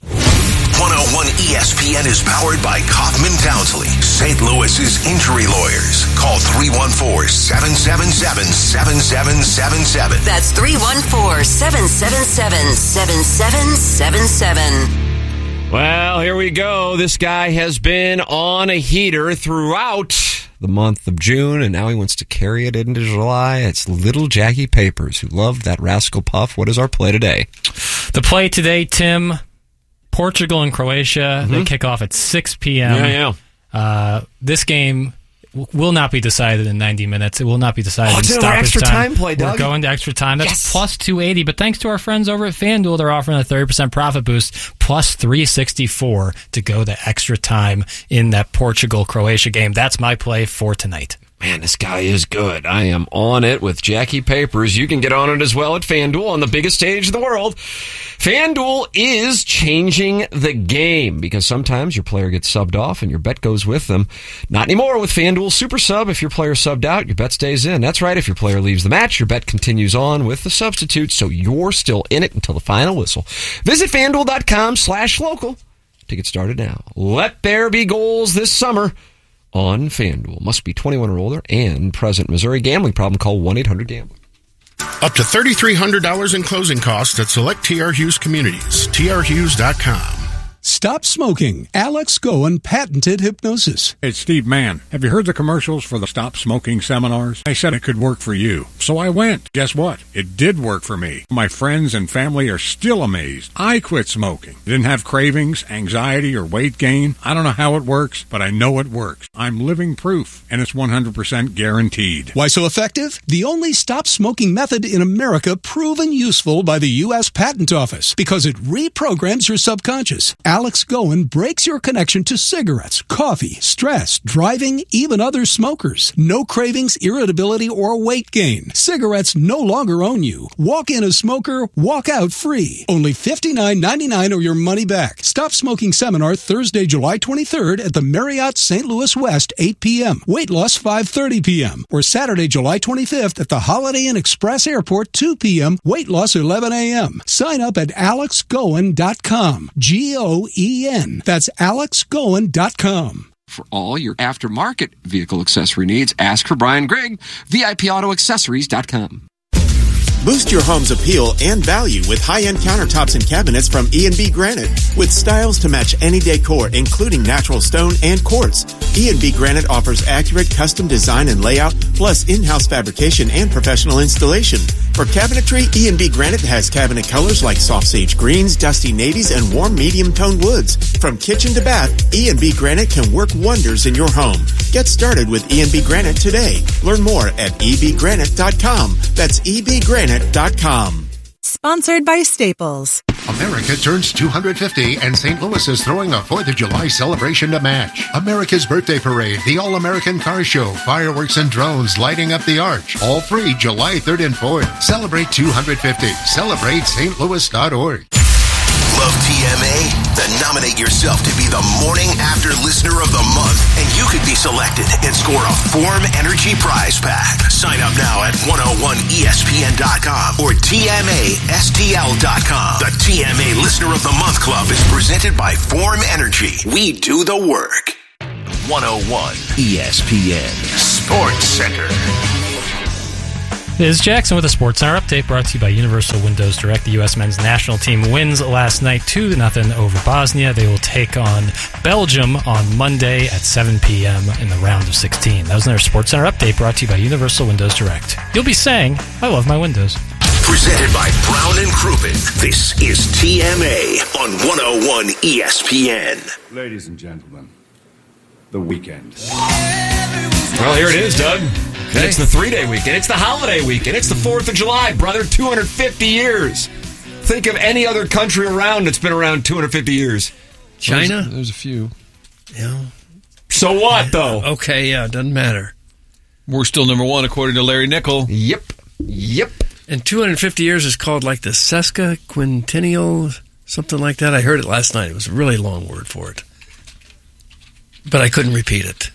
one oh one E S P N is powered by Kaufman Townsley, Saint Louis's injury lawyers. Call three one four, seven seven seven, seven seven seven seven.
That's three one four, seven seven seven, seven seven seven seven.
Well, here we go. This guy has been on a heater throughout the month of June, and now he wants to carry it into July. It's little Jackie Papers, who loved that Rascal Puff. What is our play today?
The play today, Tim, Portugal and Croatia.
Mm-hmm.
They kick off at six p.m.
Yeah, yeah.
Uh, this game w- will not be decided in ninety minutes. It will not be decided
Oh, it's
in
another
stoppage
extra
time.
time play, Doug.
We're going to extra time. That's
Yes.
plus two eighty. But thanks to our friends over at FanDuel, they're offering a thirty percent profit boost, plus three sixty-four to go to extra time in that Portugal-Croatia game. That's my play for tonight.
Man, this guy is good. I am on it with Jackie Papers. You can get on it as well at FanDuel on the biggest stage in the world. FanDuel is changing the game because sometimes your player gets subbed off and your bet goes with them. Not anymore with FanDuel Super Sub. If your player subbed out, your bet stays in. That's right. If your player leaves the match, your bet continues on with the substitute, so you're still in it until the final whistle. Visit FanDuel.com slash local to get started now. Let there be goals this summer on FanDuel. Must be twenty-one or older and present. Missouri gambling problem, call one eight hundred gambler.
Up to three thousand three hundred dollars in closing costs at select T R Hughes communities. T R Hughes dot com.
Stop smoking. Alex Goen patented hypnosis.
It's Steve Mann. Have you heard the commercials for the Stop Smoking seminars? I said it could work for you. So I went. Guess what? It did work for me. My friends and family are still amazed. I quit smoking. Didn't have cravings, anxiety, or weight gain. I don't know how it works, but I know it works. I'm living proof, and it's one hundred percent guaranteed.
Why so effective? The only stop smoking method in America proven useful by the U S Patent Office because it reprograms your subconscious. Alex Goen breaks your connection to cigarettes, coffee, stress, driving, even other smokers. No cravings, irritability, or weight gain. Cigarettes no longer own you. Walk in a smoker, walk out free. Only fifty-nine ninety-nine or your money back. Stop Smoking Seminar Thursday, July twenty-third at the Marriott Saint Louis West, eight p.m. Weight loss, five thirty p.m. Or Saturday, July twenty-fifth at the Holiday Inn Express Airport, two p.m. Weight loss, eleven a.m. Sign up at alex goen dot com. G O E N. That's alex goen dot com.
For all your aftermarket vehicle accessory needs, ask for Brian Grigg, V I P auto accessories dot com.
Boost your home's appeal and value with high-end countertops and cabinets from E and B Granite. With styles to match any decor, including natural stone and quartz, E and B Granite offers accurate custom design and layout, plus in-house fabrication and professional installation. For cabinetry, E and B Granite has cabinet colors like soft sage greens, dusty navies, and warm medium-toned woods. From kitchen to bath, E and B Granite can work wonders in your home. Get started with E and B Granite today. Learn more at e b granite dot com. That's e b granite dot com.
Sponsored by Staples.
America turns two hundred fifty, and Saint Louis is throwing a fourth of July celebration to match. America's Birthday Parade, the All-American Car Show, fireworks and drones lighting up the arch. All free July third and fourth. Celebrate two hundred fifty. Celebrate St Louis dot org.
Love T M A? Then nominate yourself to be the Morning After Listener of the Month, and you could be selected and score a Form Energy prize pack. Sign up now at one oh one E S P N dot com or T M A S T L dot com. The T M A Listener of the Month Club is presented by Form Energy. We do the work. one oh one E S P N Sports Center.
This is Jackson with a SportsCenter update brought to you by Universal Windows Direct. The U S men's national team wins last night two to nothing over Bosnia. They will take on Belgium on Monday at seven p.m. in the round of sixteen. That was another SportsCenter update brought to you by Universal Windows Direct. You'll be saying, I love my Windows.
Presented by Brown and Crouppen. This is T M A on one oh one E S P N.
Ladies and gentlemen, the weekend.
Well, here it is, Doug. And it's the three-day weekend. It's the holiday weekend. It's the fourth of July, brother. two hundred fifty years. Think of any other country around that's been around two hundred fifty years.
China?
There's, there's a few.
Yeah.
So what, though?
Okay, yeah, doesn't matter.
We're still number one, according to Larry Nickel.
Yep. Yep.
And two hundred fifty years is called like the sesquiquintennial, something like that. I heard it last night. It was a really long word for it. But I couldn't repeat it.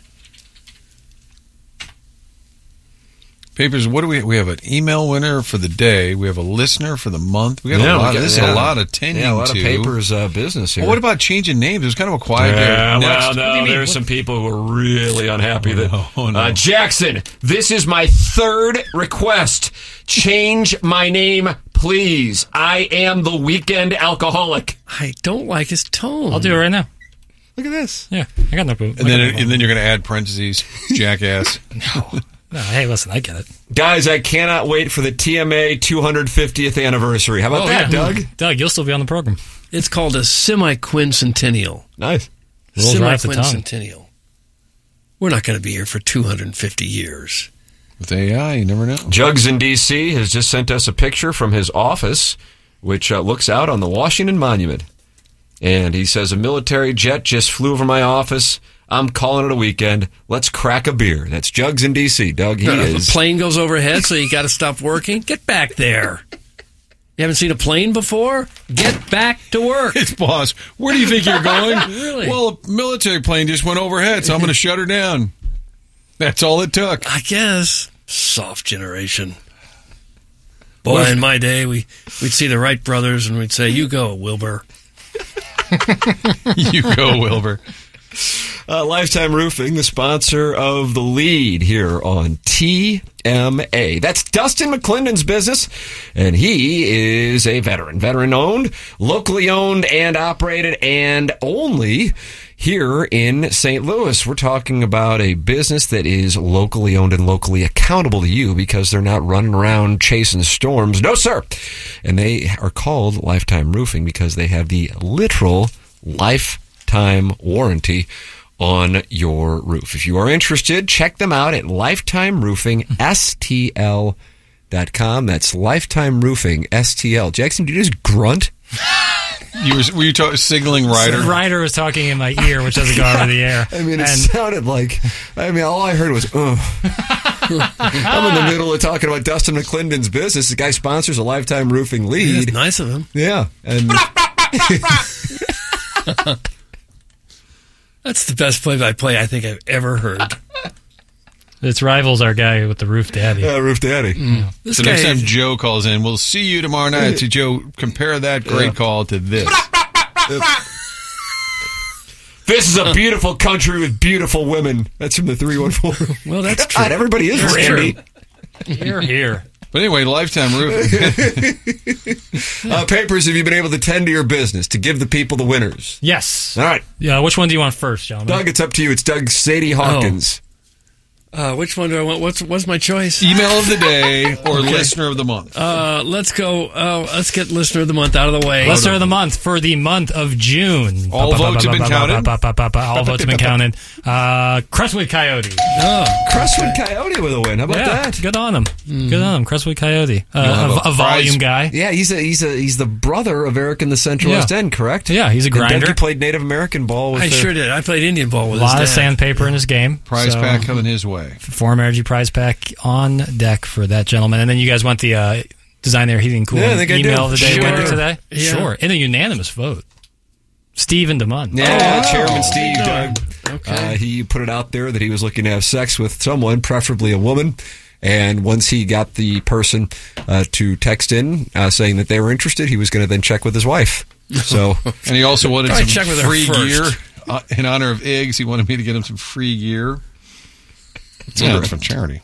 Papers, what do we we have? An email winner for the day. We have a listener for the month. We got
Yeah,
a
we
lot.
got-
This
yeah.
is a lot of tending
Yeah, a lot
to.
of papers uh, business here.
Well, what about changing names? It was kind of a quiet
Yeah,
day.
well,
Next- what do
no,
you mean?
there's
What-
some people who are really unhappy that.
Oh, no.
Uh, Jackson, this is my third request. Change my name, please. I am the weekend alcoholic.
I don't like his tone.
I'll do it right now.
Look at this.
Yeah, I got no boot.
And then, and then you're going to add parentheses, jackass.
No. No, hey, listen, I get it.
Guys, I cannot wait for the T M A two hundred fiftieth anniversary. How about
Oh,
that,
yeah.
Doug?
Doug, you'll still be on the program.
It's called a semi-quincentennial.
Nice.
Rolls right off the tongue.
Semi-quincentennial. We're not going to be here for two hundred fifty years.
With A I, you never know.
Jugs in D C has just sent us a picture from his office, which uh, looks out on the Washington Monument. And he says, a military jet just flew over my office. I'm calling it a weekend. Let's crack a beer. That's Jugs in D C. Doug, he
Uh,
is.
A plane goes overhead, so you got to stop working. Get back there. You haven't seen a plane before? Get back to work.
It's boss. Where do you think you're going?
Really?
Well, a military plane just went overhead, so I'm going to shut her down. That's all it took.
I guess. Soft generation. Boy, in my day, we, we'd see the Wright brothers and we'd say, you go, Wilbur.
You go, Wilbur.
Uh, Lifetime Roofing, the sponsor of The Lead here on T M A. That's Dustin McClendon's business, and he is a veteran. Veteran-owned, locally owned and operated, and only here in Saint Louis. We're talking about a business that is locally owned and locally accountable to you because they're not running around chasing storms. No, sir. And they are called Lifetime Roofing because they have the literal lifetime warranty on your roof. If you are interested, check them out at lifetime roofing S T L dot com. That's Lifetime Roofing S T L. Jackson, did you just grunt?
You were, were you ta- signaling Ryder?
Ryder was talking in my ear, which doesn't go over the air.
I mean, it
And-
sounded like, I mean, all I heard was, ugh. I'm in the middle of talking about Dustin McClendon's business. The guy sponsors a Lifetime Roofing Lead.
That's nice of him.
Yeah. And
That's the best play-by-play I think I've ever heard.
Its rivals our guy with the Roof Daddy.
Yeah, Roof Daddy.
Mm.
This
so
guy
next time
is-
Joe calls in, we'll see you tomorrow night. So Joe, compare that great
Yeah.
call to this.
this is a beautiful country with beautiful women. That's from the three one four.
Well, that's
God,
true.
everybody is
That's
Randy.
true.
Here, here.
But anyway, Lifetime Roofing.
Uh, papers, have you been able to tend to your business, to give the people the winners?
Yes.
All right.
Yeah, which one do you want first, gentlemen?
Doug, it's up to you. It's Doug Sadie Hawkins.
Uh, which one do I want? What's what's my choice?
Email of the day or
Okay.
listener of the month.
Uh, let's go. Uh, let's get listener of the month out of the way.
Listener of the month for the month of June.
All votes have been counted?
All votes have been counted. Uh, Crestwood Coyote.
Oh,
Crestwood Coyote with a win. How about
yeah,
that?
good on him. Good on him. Crestwood Coyote.
You'll
Uh,
have
a,
a
a
prize.
volume guy.
Yeah, he's a he's a he's the brother of Eric in the Central
Yeah.
West End, correct?
Yeah, he's a
And
grinder.
Doug, you played Native American ball with
I
the-
sure did. I played Indian ball
A
with
lot of
his dad.
sandpaper in his game.
Prize
So,
pack coming his way.
Form Energy prize pack on deck for that gentleman. And then you guys want the uh, design their heating and cooling
Yeah, I think I
email
do.
of the day
Sure.
winner today?
Yeah.
Sure. In a unanimous vote. Steve and DeMunn.
Yeah,
Oh,
Chairman
wow.
Steve, Doug.
Okay.
Uh, he put it out there that he was looking to have sex with someone, preferably a woman. And once he got the person uh, to text in uh, saying that they were interested, he was going to then check with his wife. So,
and he also wanted
Probably
some
check with her
free
first.
gear uh, in honor of Iggs. He wanted me to get him some free gear. Yeah, it's from charity.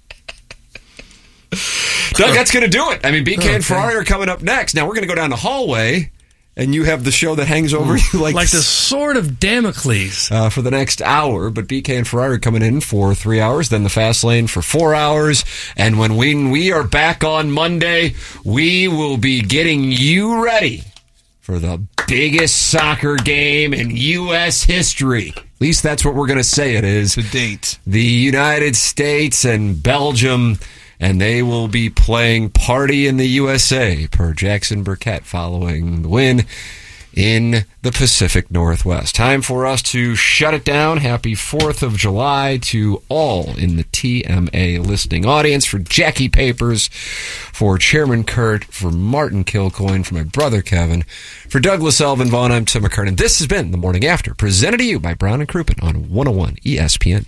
Doug, that's going to do it. I mean, B K
Okay.
and Ferrari are coming up next. Now, we're going to go down the hallway, and you have the show that hangs over you like,
Like the sword of Damocles.
uh, for the next hour. But B K and Ferrari are coming in for three hours, then the fast lane for four hours. And when we, we are back on Monday, we will be getting you ready for the biggest soccer game in U S history. At least that's what we're going to say it is.
To date.
The United States and Belgium, and they will be playing Party in the U S A per Jackson Burkett following the win in the Pacific Northwest. Time for us to shut it down. Happy fourth of July to all in the T M A listening audience. For Jackie Papers, for Chairman Kurt, for Martin Kilcoyne, for my brother Kevin, for Douglas Elvin Vaughn, I'm Tim McKernan. This has been The Morning After, presented to you by Brown and Crouppen on one oh one E S P N.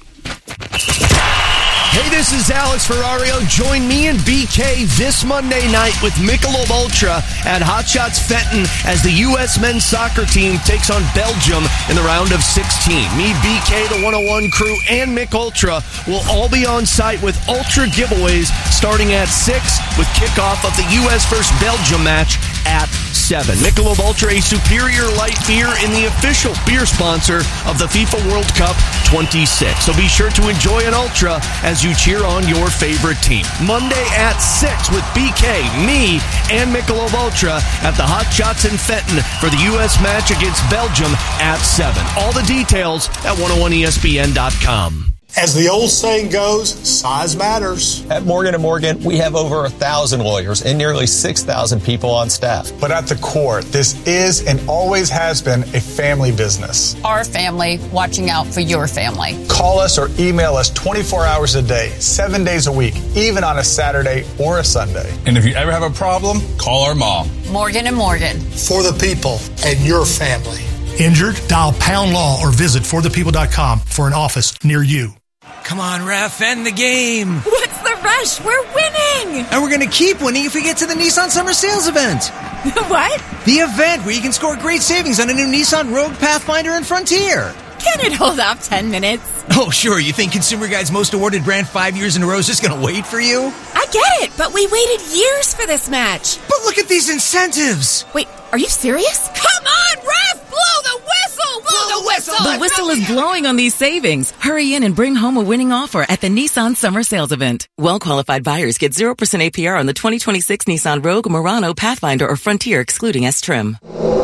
Hey, this is Alex Ferrario. Join me and B K this Monday night with Michelob Ultra at Hot Shots Fenton as the U S men's soccer team takes on Belgium in the round of sixteen. Me, B K, the one oh one crew, and Mick Ultra will all be on site with Ultra giveaways starting at six with kickoff of the U S versus Belgium match at seven. Michelob Ultra, a superior light beer and the official beer sponsor of the FIFA World Cup twenty-six. So be sure to enjoy an Ultra as you cheer on your favorite team. Monday at six with B K, me, and Michelob Ultra at the Hot Shots in Fenton for the U S match against Belgium at seven. All the details at one oh one E S P N dot com.
As the old saying goes, size matters.
At Morgan and Morgan, we have over a thousand lawyers and nearly six thousand people on staff.
But at the core, this is and always has been a family business.
Our family watching out for your family.
Call us or email us twenty-four hours a day, seven days a week, even on a Saturday or a Sunday.
And if you ever have a problem, call our mom.
Morgan and Morgan.
For the people and your family. Injured? Dial Pound Law or visit for the people dot com for an office near you.
Come on, ref, end the game.
What's the rush? We're winning.
And we're going to keep winning if we get to the Nissan Summer Sales event.
What?
The event where you can score great savings on a new Nissan Rogue, Pathfinder, and Frontier.
Can it hold off ten minutes?
Oh, sure. You think Consumer Guide's most awarded brand five years in a row is just going to wait for you?
I get it, but we waited years for this match.
But look at these incentives.
Wait, are you serious? Come on, ref! Blow the whistle! Blow the whistle!
The whistle is blowing on these savings. Hurry in and bring home a winning offer at the Nissan Summer Sales Event. Well-qualified buyers get zero percent A P R on the twenty twenty-six Nissan Rogue, Murano, Pathfinder, or Frontier, excluding S-Trim.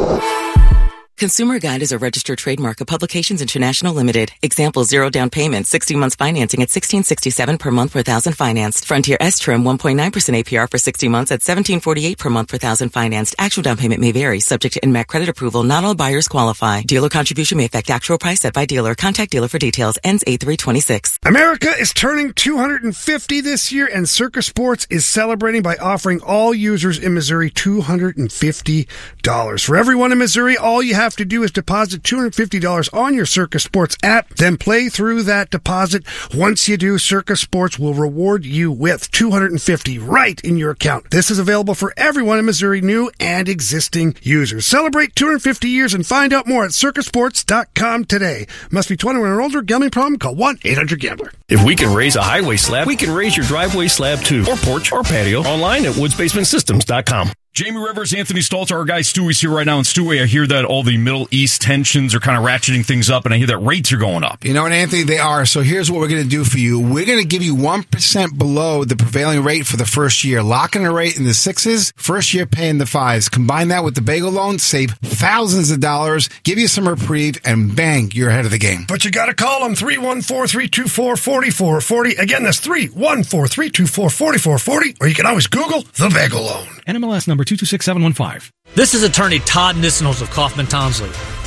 Consumer Guide is a registered trademark of Publications International Limited. Example, zero down payment, sixty months financing at sixteen sixty-seven per month per thousand financed. Frontier S-Trim, one point nine percent A P R for sixty months at seventeen forty-eight per month per thousand financed. Actual down payment may vary, subject to N M A C credit approval. Not all buyers qualify. Dealer contribution may affect actual price set by dealer. Contact dealer for details. Ends eight three twenty-six.
America is turning two hundred fifty this year, and Circa Sports is celebrating by offering all users in Missouri two hundred fifty dollars. For everyone in Missouri, all you have to do is deposit two hundred fifty dollars on your Circa Sports app, then play through that deposit. Once you do, Circa Sports will reward you with two hundred fifty dollars right in your account. This is available for everyone in Missouri, new and existing users. Celebrate two hundred fifty years and find out more at circa sports dot com today. Must be twenty-one or older. Gambling problem? Call one eight hundred gambler.
If we can raise a highway slab, we can raise your driveway slab too, or porch, or patio. Online at woods basement systems dot com.
Jamie Rivers, Anthony Stalter, our guy Stewie's here right now. And Stewie, I hear that all the Middle East tensions are kind of ratcheting things up, and I hear that rates are going up.
You know what, Anthony? They are. So here's what we're going to do for you. We're going to give you one percent below the prevailing rate for the first year. Locking a rate in the sixes, first year paying the fives. Combine that with the bagel loan, save thousands of dollars, give you some reprieve, and bang, you're ahead of the game.
But you got to call them three one four, three two four, four four four zero. Again, that's three one four, three two four, four four four zero. Or you can always Google the bagel loan.
N M L S number two two six seven one five.
This is attorney Todd Nissenholz of Kaufman Townsley.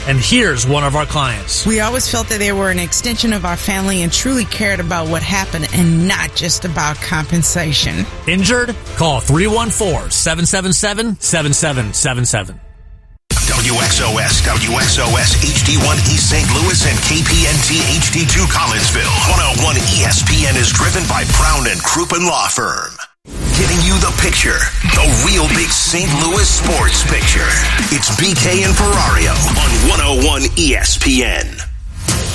And here's one of our clients.
We always felt that they were an extension of our family and truly cared about what happened and not just about compensation.
Injured? Call three one four, seven seven seven, seven seven seven seven.
W X O S, W X O S H D one East Saint Louis and K P N T H D two Collinsville. one oh one E S P N is driven by Brown and Crouppen Law Firm. Giving you the picture, the real big Saint Louis sports picture. It's B K and Ferrario on one oh one E S P N.